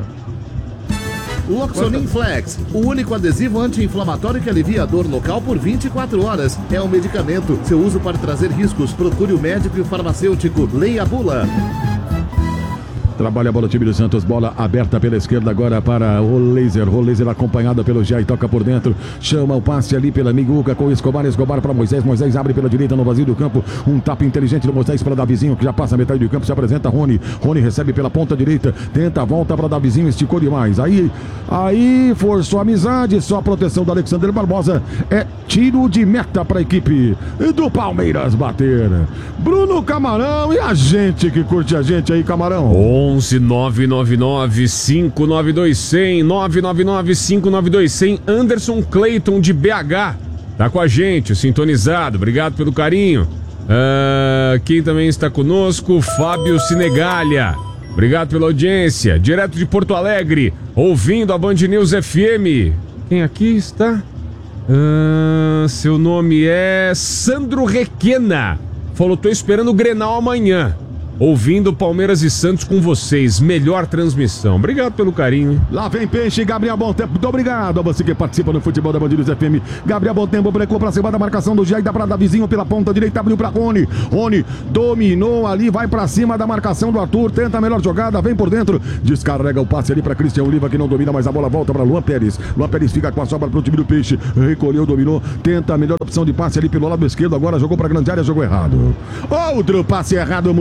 Loxonin Flex, o único adesivo anti-inflamatório que alivia a dor local por 24 horas. É um medicamento. Seu uso pode trazer riscos. Procure o médico e o farmacêutico. Leia a bula. Trabalha a bola, time do Santos, bola aberta pela esquerda agora para o Laser. O Laser acompanhado pelo Jai, toca por dentro, chama o passe ali pela Miguca com o Escobar para Moisés. Moisés abre pela direita no vazio do campo. Um tapa inteligente do Moisés para Davizinho, que já passa a metade do campo, se apresenta Rony. Rony recebe pela ponta direita, tenta a volta para Davizinho, esticou demais. Aí forçou a amizade, só a proteção do Alexandre Barbosa. É tiro de meta para a equipe do Palmeiras bater. Bruno Camarão e a gente que curte a gente aí, Camarão. 11 999 592 100 999 592 100. Anderson Clayton de BH tá com a gente, sintonizado, obrigado pelo carinho. Quem também está conosco? Fábio Sinegalha, obrigado pela audiência, direto de Porto Alegre, ouvindo a Band News FM. Quem aqui está? Seu nome é Sandro Requena, falou, tô esperando o Grenal amanhã, ouvindo Palmeiras e Santos com vocês. Melhor transmissão. Obrigado pelo carinho, hein? Lá vem Peixe, Gabriel Bom Tempo. Muito obrigado a você que participa no futebol da Band News FM. Gabriel Bom Tempo brecou pra cima da marcação do Jair, dá pra Davizinho pela ponta direita, abriu pra Rony. Rony dominou ali, vai pra cima da marcação do Arthur, tenta a melhor jogada, vem por dentro, descarrega o passe ali pra Cristian Oliva, que não domina, mas a bola volta pra Luan Pérez. Luan Pérez fica com a sobra pro time do Peixe, recolheu, dominou, tenta a melhor opção de passe ali pelo lado esquerdo, agora jogou pra grande área, jogou errado. Outro passe errado, Murilo Costa.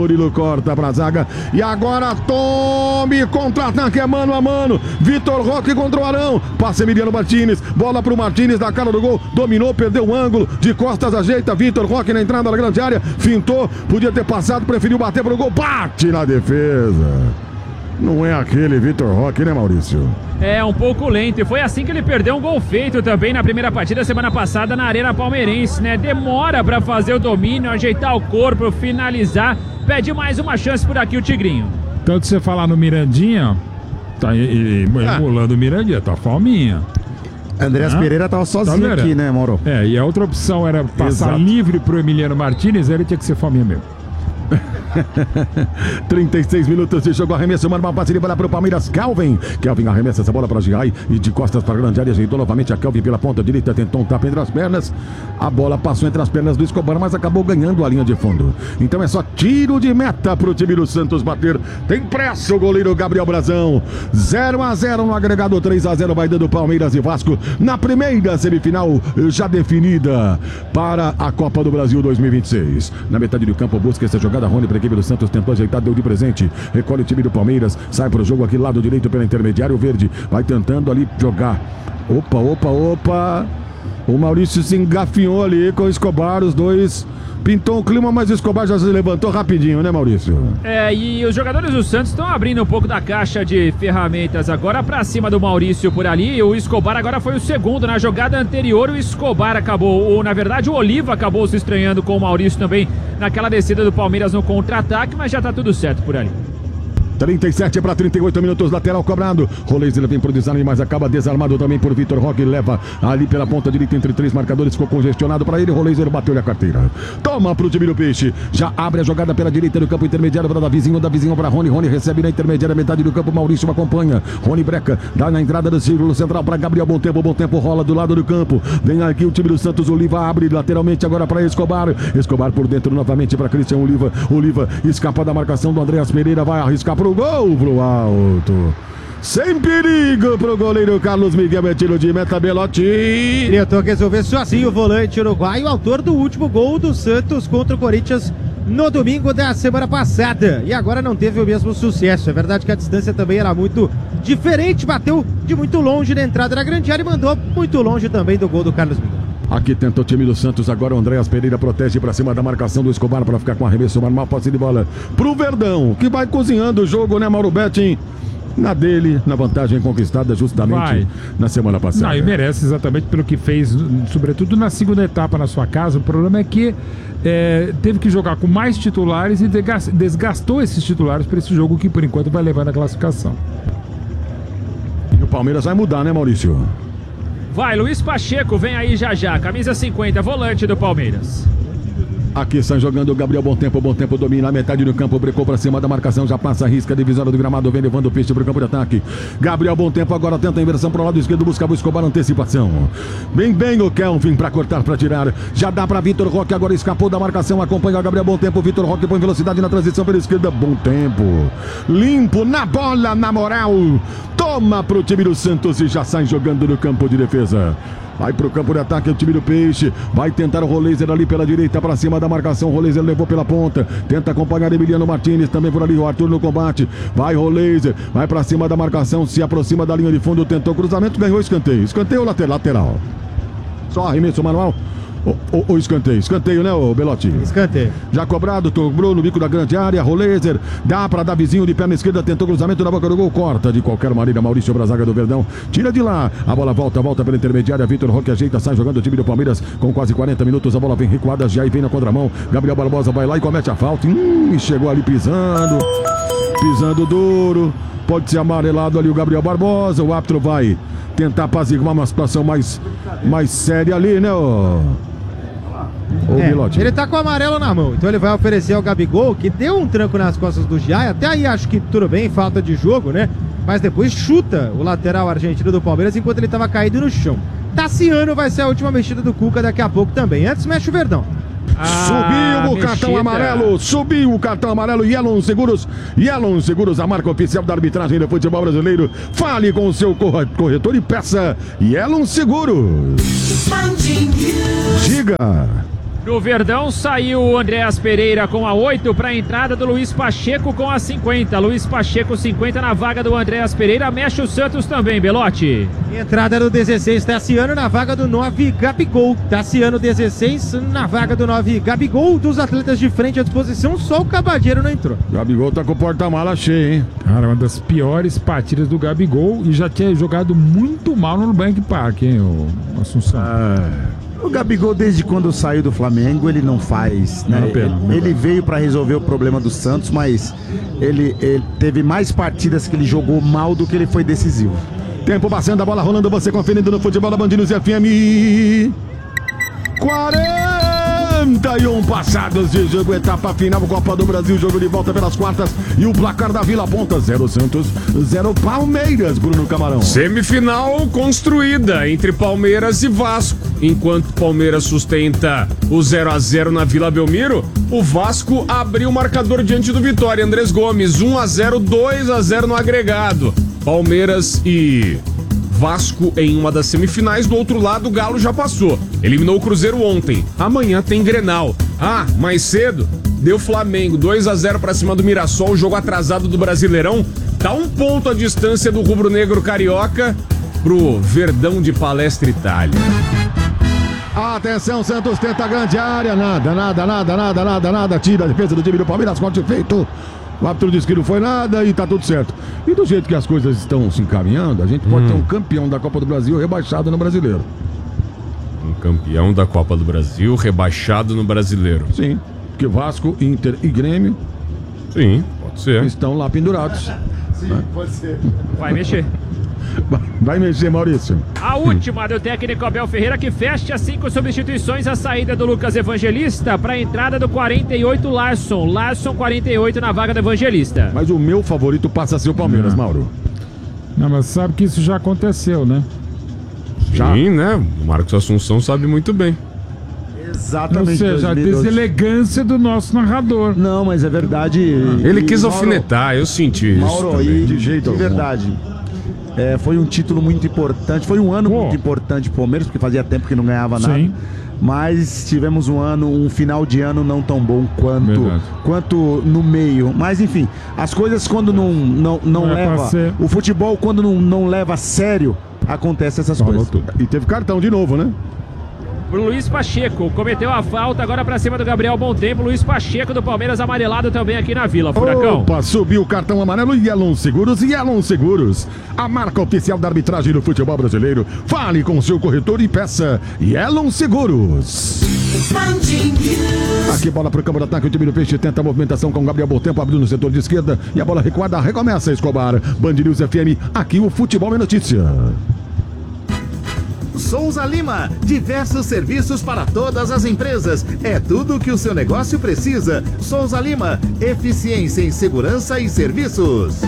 corta pra zaga. E agora tome contra-ataque, é mano a mano. Vitor Roque contra o Arão. Passa Emiliano Martins. Bola pro Martins da cara do gol. Dominou, perdeu o ângulo. De costas ajeita. Vitor Roque na entrada da grande área. Fintou. Podia ter passado, preferiu bater pro gol. Bate na defesa. Não é aquele Vitor Roque, né, Maurício? É um pouco lento, e foi assim que ele perdeu um gol feito também na primeira partida semana passada na Arena Palmeirense, né? Demora pra fazer o domínio, ajeitar o corpo, finalizar, pede mais uma chance por aqui o Tigrinho. Tanto você falar no Mirandinha, tá emulando o Mirandinha, tá falminha. Andreas Pereira tava sozinho aqui, né, Mauro? E a outra opção era passar Exato. livre pro Emiliano Martins, ele tinha que ser falminha mesmo. 36 minutos de jogo, arremesso, manda uma parceria para o Palmeiras. Kelvin arremessa essa bola para Giai e de costas para a grande área, ajeitou novamente a Kelvin pela ponta direita, tentou um tapa entre as pernas, a bola passou entre as pernas do Escobar, mas acabou ganhando a linha de fundo. Então é só tiro de meta para o time do Santos bater. Tem pressa o goleiro Gabriel Brazão. 0-0 no agregado, 3-0 vai dando Palmeiras e Vasco na primeira semifinal já definida para a Copa do Brasil 2026. Na metade do campo busca essa jogada. Rony para a equipe do Santos, tentou ajeitar, deu de presente, recolhe o time do Palmeiras, sai para o jogo aqui lado direito pela intermediária, o Verde vai tentando ali jogar. Opa, o Maurício se engafinhou ali com o Escobar, os dois pintou um clima, mas o Escobar já se levantou rapidinho, né, Maurício? E os jogadores do Santos estão abrindo um pouco da caixa de ferramentas agora pra cima do Maurício por ali. O Escobar agora foi o segundo. Na jogada anterior, o Escobar acabou, na verdade, o Oliva acabou se estranhando com o Maurício também naquela descida do Palmeiras no contra-ataque, mas já tá tudo certo por ali. 37 para 38 minutos, lateral cobrado. Rolês ele vem pro desarme, mas acaba desarmado também por Vitor Roque. Leva ali pela ponta direita entre três marcadores, ficou congestionado para ele. Rolês ele bateu-lhe a carteira. Toma pro time do Peixe. Já abre a jogada pela direita do campo intermediário para Davizinho para Rony. Rony recebe na intermediária, metade do campo. Maurício acompanha. Rony breca, dá na entrada do círculo central para Gabriel. Bom tempo, rola do lado do campo. Vem aqui o time do Santos. Oliva abre lateralmente agora para Escobar. Escobar por dentro novamente para Christian Oliva. Oliva escapa da marcação do Andreas Pereira. Vai arriscar pro gol, pro alto. Sem perigo pro goleiro Carlos Miguel, é tiro de meta. Belotti. Tentou resolver sozinho o volante uruguaio, autor do último gol do Santos contra o Corinthians no domingo da semana passada. E agora não teve o mesmo sucesso. É verdade que a distância também era muito diferente. Bateu de muito longe na entrada da grande área e mandou muito longe também do gol do Carlos Miguel. Aqui tenta o time do Santos, agora o Andreas Pereira protege para cima da marcação do Escobar para ficar com arremesso, uma posse de bola pro Verdão, que vai cozinhando o jogo, né, Mauro Betting? Na dele, na vantagem conquistada justamente na semana passada. Não, e merece exatamente pelo que fez, sobretudo na segunda etapa na sua casa. O problema é que teve que jogar com mais titulares e desgastou esses titulares para esse jogo que por enquanto vai levar na classificação. E o Palmeiras vai mudar, né, Maurício? Vai, Luiz Pacheco vem aí já, camisa 50, volante do Palmeiras. Aqui estão jogando o Gabriel, bom tempo, domina a metade do campo, brecou para cima da marcação, já passa a risca, divisória do gramado, vem levando o Peixe para o campo de ataque. Gabriel, bom tempo, agora tenta a inversão para o lado esquerdo, buscava o Escobar, antecipação. Bem o Kelvin para cortar, para tirar, já dá para Vitor Roque, agora escapou da marcação, acompanha o Gabriel, bom tempo, Vitor Roque põe velocidade na transição pela esquerda, bom tempo. Limpo, na bola, na moral, toma pro time do Santos e já sai jogando no campo de defesa. Vai pro campo de ataque o time do Peixe. Vai tentar o Roleiser ali pela direita para cima da marcação. Roleiser levou pela ponta. Tenta acompanhar Emiliano Martins também por ali. O Arthur no combate. Vai Roleiser. Vai para cima da marcação. Se aproxima da linha de fundo. Tentou cruzamento. Ganhou escanteio. Escanteio lateral. Só arremesso manual. O escanteio, né, o Belotti? Escanteio. Já cobrado, cobrou no bico da grande área, Roleiser, dá pra Davizinho de perna esquerda, tentou cruzamento na boca do gol, corta de qualquer maneira, Maurício Brazaga do Verdão, tira de lá, a bola volta pela intermediária, Vitor Roque ajeita, sai jogando o time do Palmeiras, com quase 40 minutos, a bola vem recuada, já vem na contramão, Gabriel Barbosa vai lá e comete a falta, e chegou ali pisando duro, pode ser amarelado ali o Gabriel Barbosa, o árbitro vai tentar apaziguar uma situação mais séria ali, né, ele tá com o amarelo na mão, então ele vai oferecer ao Gabigol, que deu um tranco nas costas do Giai, até aí acho que tudo bem, falta de jogo, né? Mas depois chuta o lateral argentino do Palmeiras enquanto ele tava caído no chão. Tassiano vai ser a última mexida do Cuca daqui a pouco também. Antes mexe o Verdão. Subiu o cartão amarelo, Yellow Seguros, a marca oficial da arbitragem do futebol brasileiro. Fale com o seu corretor e peça Yellow Seguros. Diga. No Verdão saiu o Andréas Pereira com a 8 para a entrada do Luiz Pacheco com a 50. Luiz Pacheco 50 na vaga do Andréas Pereira. Mexe o Santos também, Belotti. Entrada do 16, Tassiano na vaga do 9, Gabigol. Tassiano 16 na vaga do 9, Gabigol. Dos atletas de frente à disposição, só o Cabadeiro não entrou. Gabigol tá com o porta-mala cheio, hein? Cara, uma das piores partidas do Gabigol e já tinha jogado muito mal no Nubank Park, hein, o Assunção? O Gabigol, desde quando saiu do Flamengo, ele não faz, né? Ele veio para resolver o problema do Santos, mas ele teve mais partidas que ele jogou mal do que ele foi decisivo. Tempo passando, a bola rolando, você conferindo no futebol da Band News FM. 41 passados de jogo, etapa final, Copa do Brasil, jogo de volta pelas quartas e o placar da Vila aponta 0 Santos, 0 Palmeiras, Bruno Camarão. Semifinal construída entre Palmeiras e Vasco. Enquanto Palmeiras sustenta o 0-0 na Vila Belmiro, o Vasco abriu o marcador diante do Vitória. Andrés Gomes, 1-0, 2-0 no agregado. Palmeiras e Vasco em uma das semifinais. Do outro lado, o Galo já passou. Eliminou o Cruzeiro ontem. Amanhã tem Grenal. Mais cedo, deu Flamengo 2-0 pra cima do Mirassol. O jogo atrasado do Brasileirão. Tá 1 ponto a distância do rubro-negro carioca pro Verdão de Palestra Itália. Atenção, Santos tenta a grande área. Nada. Tira a defesa do time do Palmeiras. Corte feito. O árbitro disse que não foi nada e tá tudo certo. E do jeito que as coisas estão se encaminhando, a gente pode ter um campeão da Copa do Brasil rebaixado no Brasileiro. Um campeão da Copa do Brasil rebaixado no Brasileiro. Sim, porque Vasco, Inter e Grêmio... Sim, pode ser. Estão lá pendurados. Sim, pode ser. Vai mexer. Vai mexer, Maurício. A última do técnico Abel Ferreira, que fecha 5 substituições. A saída do Lucas Evangelista para a entrada do 48 Larson 48 na vaga do Evangelista. Mas o meu favorito passa a ser o Palmeiras, Mauro. Não, mas sabe que isso já aconteceu, né? Sim, né? O Marcos Assunção sabe muito bem. Exatamente. Ou seja, a deselegância do nosso narrador. Não, mas é verdade. Ele quis alfinetar, eu senti isso. Mauro, de jeito de verdade. Foi um título muito importante, foi um ano muito importante pro Palmeiras, porque fazia tempo que não ganhava nada. Sim. Mas tivemos um final de ano não tão bom quanto no meio. Mas enfim, as coisas quando não leva, o futebol quando não leva a sério, acontece essas coisas. E teve cartão de novo, né? Pro Luiz Pacheco, cometeu a falta agora pra cima do Gabriel Bom Tempo. Luiz Pacheco do Palmeiras amarelado também aqui na Vila, Furacão. Opa, subiu o cartão amarelo. Yellow Seguros, a marca oficial da arbitragem do futebol brasileiro. Fale com seu corretor e peça Yellow Seguros. Aqui bola pro campo de ataque, o time do Peixe tenta a movimentação com o Gabriel Bom Tempo, abrindo no setor de esquerda e a bola recuada, recomeça Escobar. Band News FM, aqui o futebol é notícia. Souza Lima, diversos serviços para todas as empresas. É tudo o que o seu negócio precisa. Souza Lima, eficiência em segurança e serviços.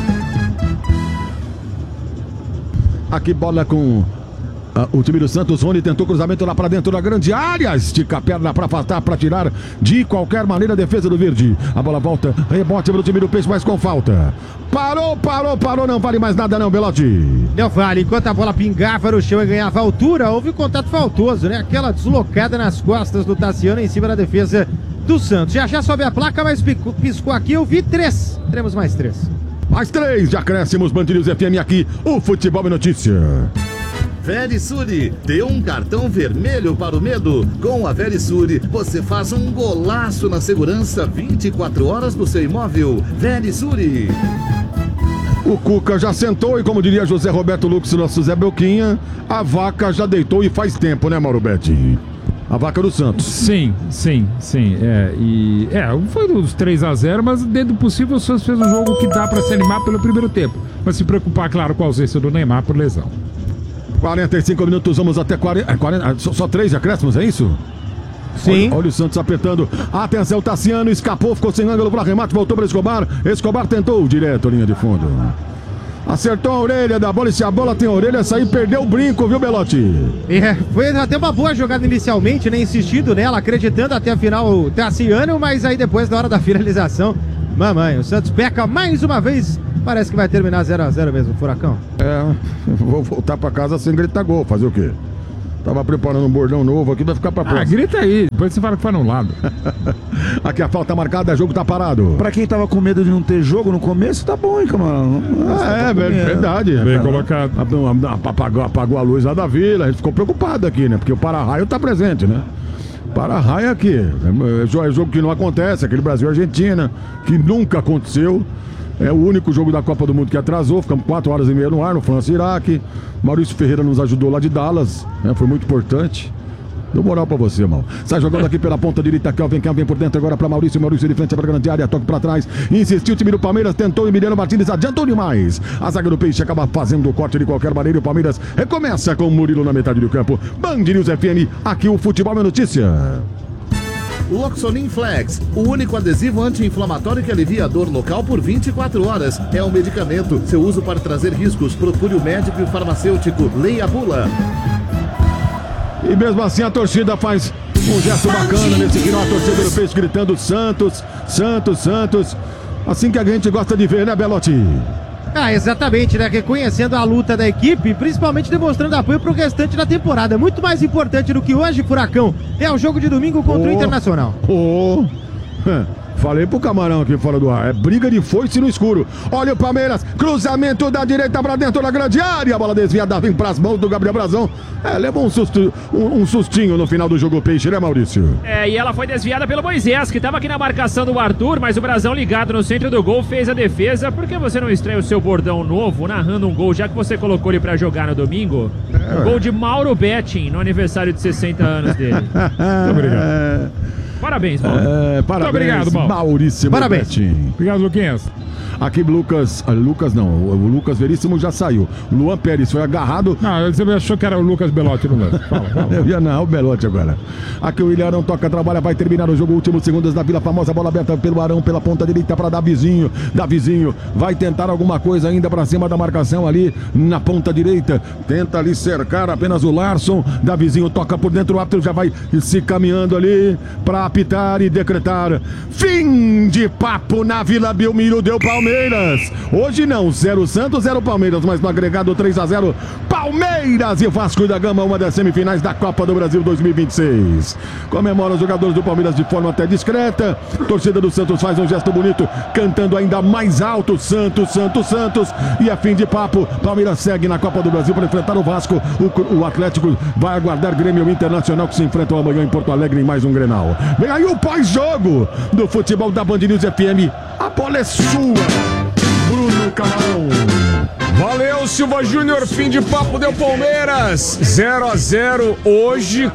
Aqui bola com o time do Santos. Rony tentou cruzamento lá pra dentro da grande área. Estica a perna pra afastar, pra tirar de qualquer maneira a defesa do Verde. A bola volta, rebote pro time do Peixe, mas com falta. Parou, não vale mais nada não, Belotti. Não vale, enquanto a bola pingava no chão e ganhava altura, houve contato faltoso, né? Aquela deslocada nas costas do Tassiano em cima da defesa do Santos. Já sobe a placa, mas piscou aqui, eu vi 3. Teremos mais 3. Mais 3 de acréscimos, Band News FM aqui, o futebol é notícia. Verisure, dê um cartão vermelho para o medo. Com a Verisure, você faz um golaço na segurança 24 horas do seu imóvel. Verisure. O Cuca já sentou e, como diria José Roberto Lux, nosso Zé Belquinha, a vaca já deitou e faz tempo, né, Mauro Betti? A vaca do Santos. Sim. Foi dos 3-0, mas dentro do possível o Santos fez um jogo que dá para se animar pelo primeiro tempo. Mas se preocupar, claro, com a ausência do Neymar por lesão. 45 minutos, vamos até 40. Só 3 acréscimos, é isso? Sim. Olha o Santos apertando. Atenção, Tassiano escapou, ficou sem ângulo para remate, voltou para Escobar. Escobar tentou direto, linha de fundo. Acertou a orelha da bola e se a bola tem a orelha, essa aí perdeu o brinco, viu, Belotti? Foi até uma boa jogada inicialmente, né? Insistindo nela, acreditando até a final o Tassiano, mas aí depois, na hora da finalização, mamãe, o Santos peca mais uma vez. Parece que vai terminar 0-0 mesmo, Furacão. Vou voltar pra casa sem gritar gol, fazer o quê? Tava preparando um bordão novo aqui, vai ficar pra próxima. Grita aí, depois você fala que foi anulado. Aqui a falta marcada, jogo tá parado. Pra quem tava com medo de não ter jogo no começo, tá bom, hein, camarão? Verdade. Bem colocado. Apagou a luz lá da vila, a gente ficou preocupado aqui, né? Porque o para-raio tá presente, né? Para-raio aqui. É jogo que não acontece, aquele Brasil-Argentina, que nunca aconteceu. É o único jogo da Copa do Mundo que atrasou. Ficamos 4 horas e meia no ar, no França-Iraque. Maurício Ferreira nos ajudou lá de Dallas, né? Foi muito importante. Dou moral pra você, mal. Sai jogando aqui pela ponta direita, Kelvin por dentro agora pra Maurício de frente pra grande área, toque pra trás, insistiu o time do Palmeiras, tentou o Emiliano Martins, adiantou demais. A zaga do Peixe acaba fazendo o corte de qualquer maneira e o Palmeiras recomeça com o Murilo na metade do campo. Band News FM, aqui o futebol é notícia. Loxonin Flex, o único adesivo anti-inflamatório que alivia a dor local por 24 horas. É um medicamento. Seu uso para trazer riscos. Procure o médico e o farmacêutico. Leia a bula. E mesmo assim a torcida faz um gesto bacana nesse final. A torcida do Peixe gritando Santos, Santos, Santos. Assim que a gente gosta de ver, né, Belotti? Exatamente, né? Reconhecendo a luta da equipe, principalmente demonstrando apoio pro restante da temporada. Muito mais importante do que hoje, Furacão, é o jogo de domingo contra o Internacional. Falei pro Camarão aqui fora do ar, é briga de foice no escuro. Olha o Palmeiras, cruzamento da direita pra dentro da grande área, a bola desviada vem pras mãos do Gabriel Brazão. Levou um sustinho no final do jogo Peixe, né, Maurício? E ela foi desviada pelo Moisés, que tava aqui na marcação do Arthur, mas o Brazão ligado no centro do gol fez a defesa. Por que você não estreia o seu bordão novo narrando um gol, já que você colocou ele pra jogar no domingo? Um gol de Mauro Betting no aniversário de 60 anos dele. Muito obrigado. Parabéns, Mauro. Parabéns, muito obrigado, Mauro. Maurício. Parabéns. Betting. Obrigado, Luquinhas. Aqui o Lucas Veríssimo já saiu. Luan Pérez foi agarrado. Não, você achou que era o Lucas Belotti no lance. Fala. Eu ia não, o Belotti agora. Aqui o Ilharão toca, trabalha, vai terminar o jogo, últimos segundos da Vila Famosa, bola aberta pelo Arão, pela ponta direita para Davizinho. Davizinho vai tentar alguma coisa ainda para cima da marcação ali na ponta direita. Tenta ali cercar apenas o Larson. Davizinho toca por dentro, o árbitro já vai se caminhando ali para apitar e decretar fim de papo na Vila Belmiro. Deu Palmeiras. Hoje não, 0 Santos, 0 Palmeiras, mas no agregado 3-0 Palmeiras e Vasco da Gama, uma das semifinais da Copa do Brasil 2026. Comemora os jogadores do Palmeiras de forma até discreta. Torcida do Santos faz um gesto bonito, cantando ainda mais alto, Santos, Santos, Santos. E a fim de papo, Palmeiras segue na Copa do Brasil para enfrentar o Vasco. O Atlético vai aguardar Grêmio Internacional, que se enfrentam amanhã em Porto Alegre em mais um Grenal. Vem aí o pós-jogo do futebol da Band News FM. A bola é sua, Bruno Camarão. Valeu, Silva Júnior, fim de papo, deu Palmeiras, 0-0 hoje,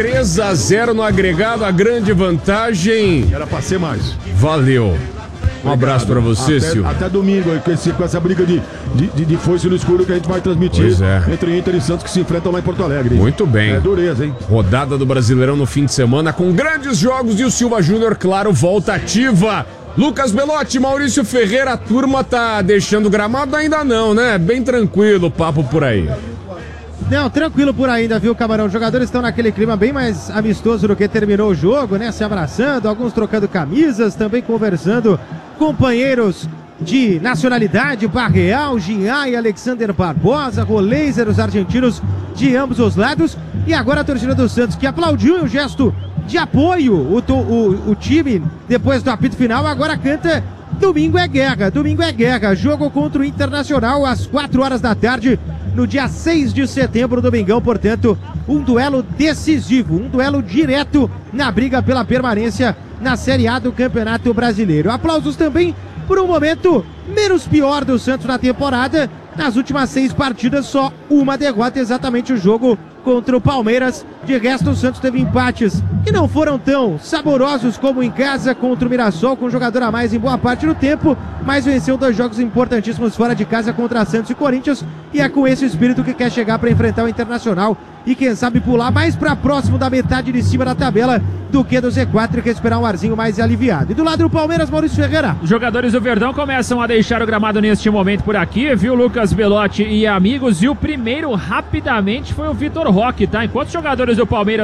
3-0 no agregado, a grande vantagem. Era pra ser mais. Valeu. Um abraço pra você, Silva. Até domingo, com essa briga de foice no escuro que a gente vai transmitir entre Inter e Santos, que se enfrentam lá em Porto Alegre. Muito bem. É dureza, hein? Rodada do Brasileirão no fim de semana com grandes jogos e o Silva Júnior, claro, volta ativa. Lucas Belotti, Maurício Ferreira, a turma tá deixando o gramado? Ainda não, né? Bem tranquilo o papo por aí. Não, tranquilo por ainda, viu, Camarão? Os jogadores estão naquele clima bem mais amistoso do que terminou o jogo, né? Se abraçando, alguns trocando camisas, também conversando, companheiros de nacionalidade, Barreal, Ginhá e Alexander Barbosa, Roleiser, os argentinos de ambos os lados. E agora a torcida do Santos, que aplaudiu em um gesto de apoio o time depois do apito final, agora canta Domingo é Guerra, Domingo é Guerra, jogo contra o Internacional às 4 horas da tarde, no dia 6 de setembro, domingão, portanto, um duelo decisivo, um duelo direto na briga pela permanência na Série A do Campeonato Brasileiro. Aplausos também por um momento menos pior do Santos na temporada. Nas últimas 6 partidas, só uma derrota, exatamente o jogo contra o Palmeiras. De resto, o Santos teve empates que não foram tão saborosos como em casa contra o Mirassol, com um jogador a mais em boa parte do tempo, mas venceu 2 jogos importantíssimos fora de casa contra Santos e Corinthians, e é com esse espírito que quer chegar para enfrentar o Internacional e quem sabe pular mais para próximo da metade de cima da tabela do que do Z4 e quer esperar um arzinho mais aliviado. E do lado do Palmeiras, Maurício Ferreira. Os jogadores do Verdão começam a deixar o gramado neste momento por aqui, viu, Lucas Belotti e amigos, e o primeiro rapidamente foi o Vitor Roque, tá? Enquanto os jogadores do Palmeiras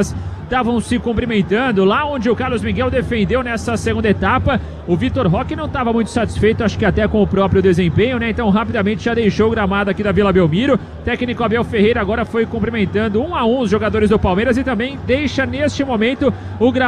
estavam se cumprimentando lá onde o Carlos Miguel defendeu nessa segunda etapa. O Vitor Roque não estava muito satisfeito, acho que até com o próprio desempenho, né? Então rapidamente já deixou o gramado aqui da Vila Belmiro. Técnico Abel Ferreira agora foi cumprimentando 1 a 1 os jogadores do Palmeiras e também deixa neste momento o gramado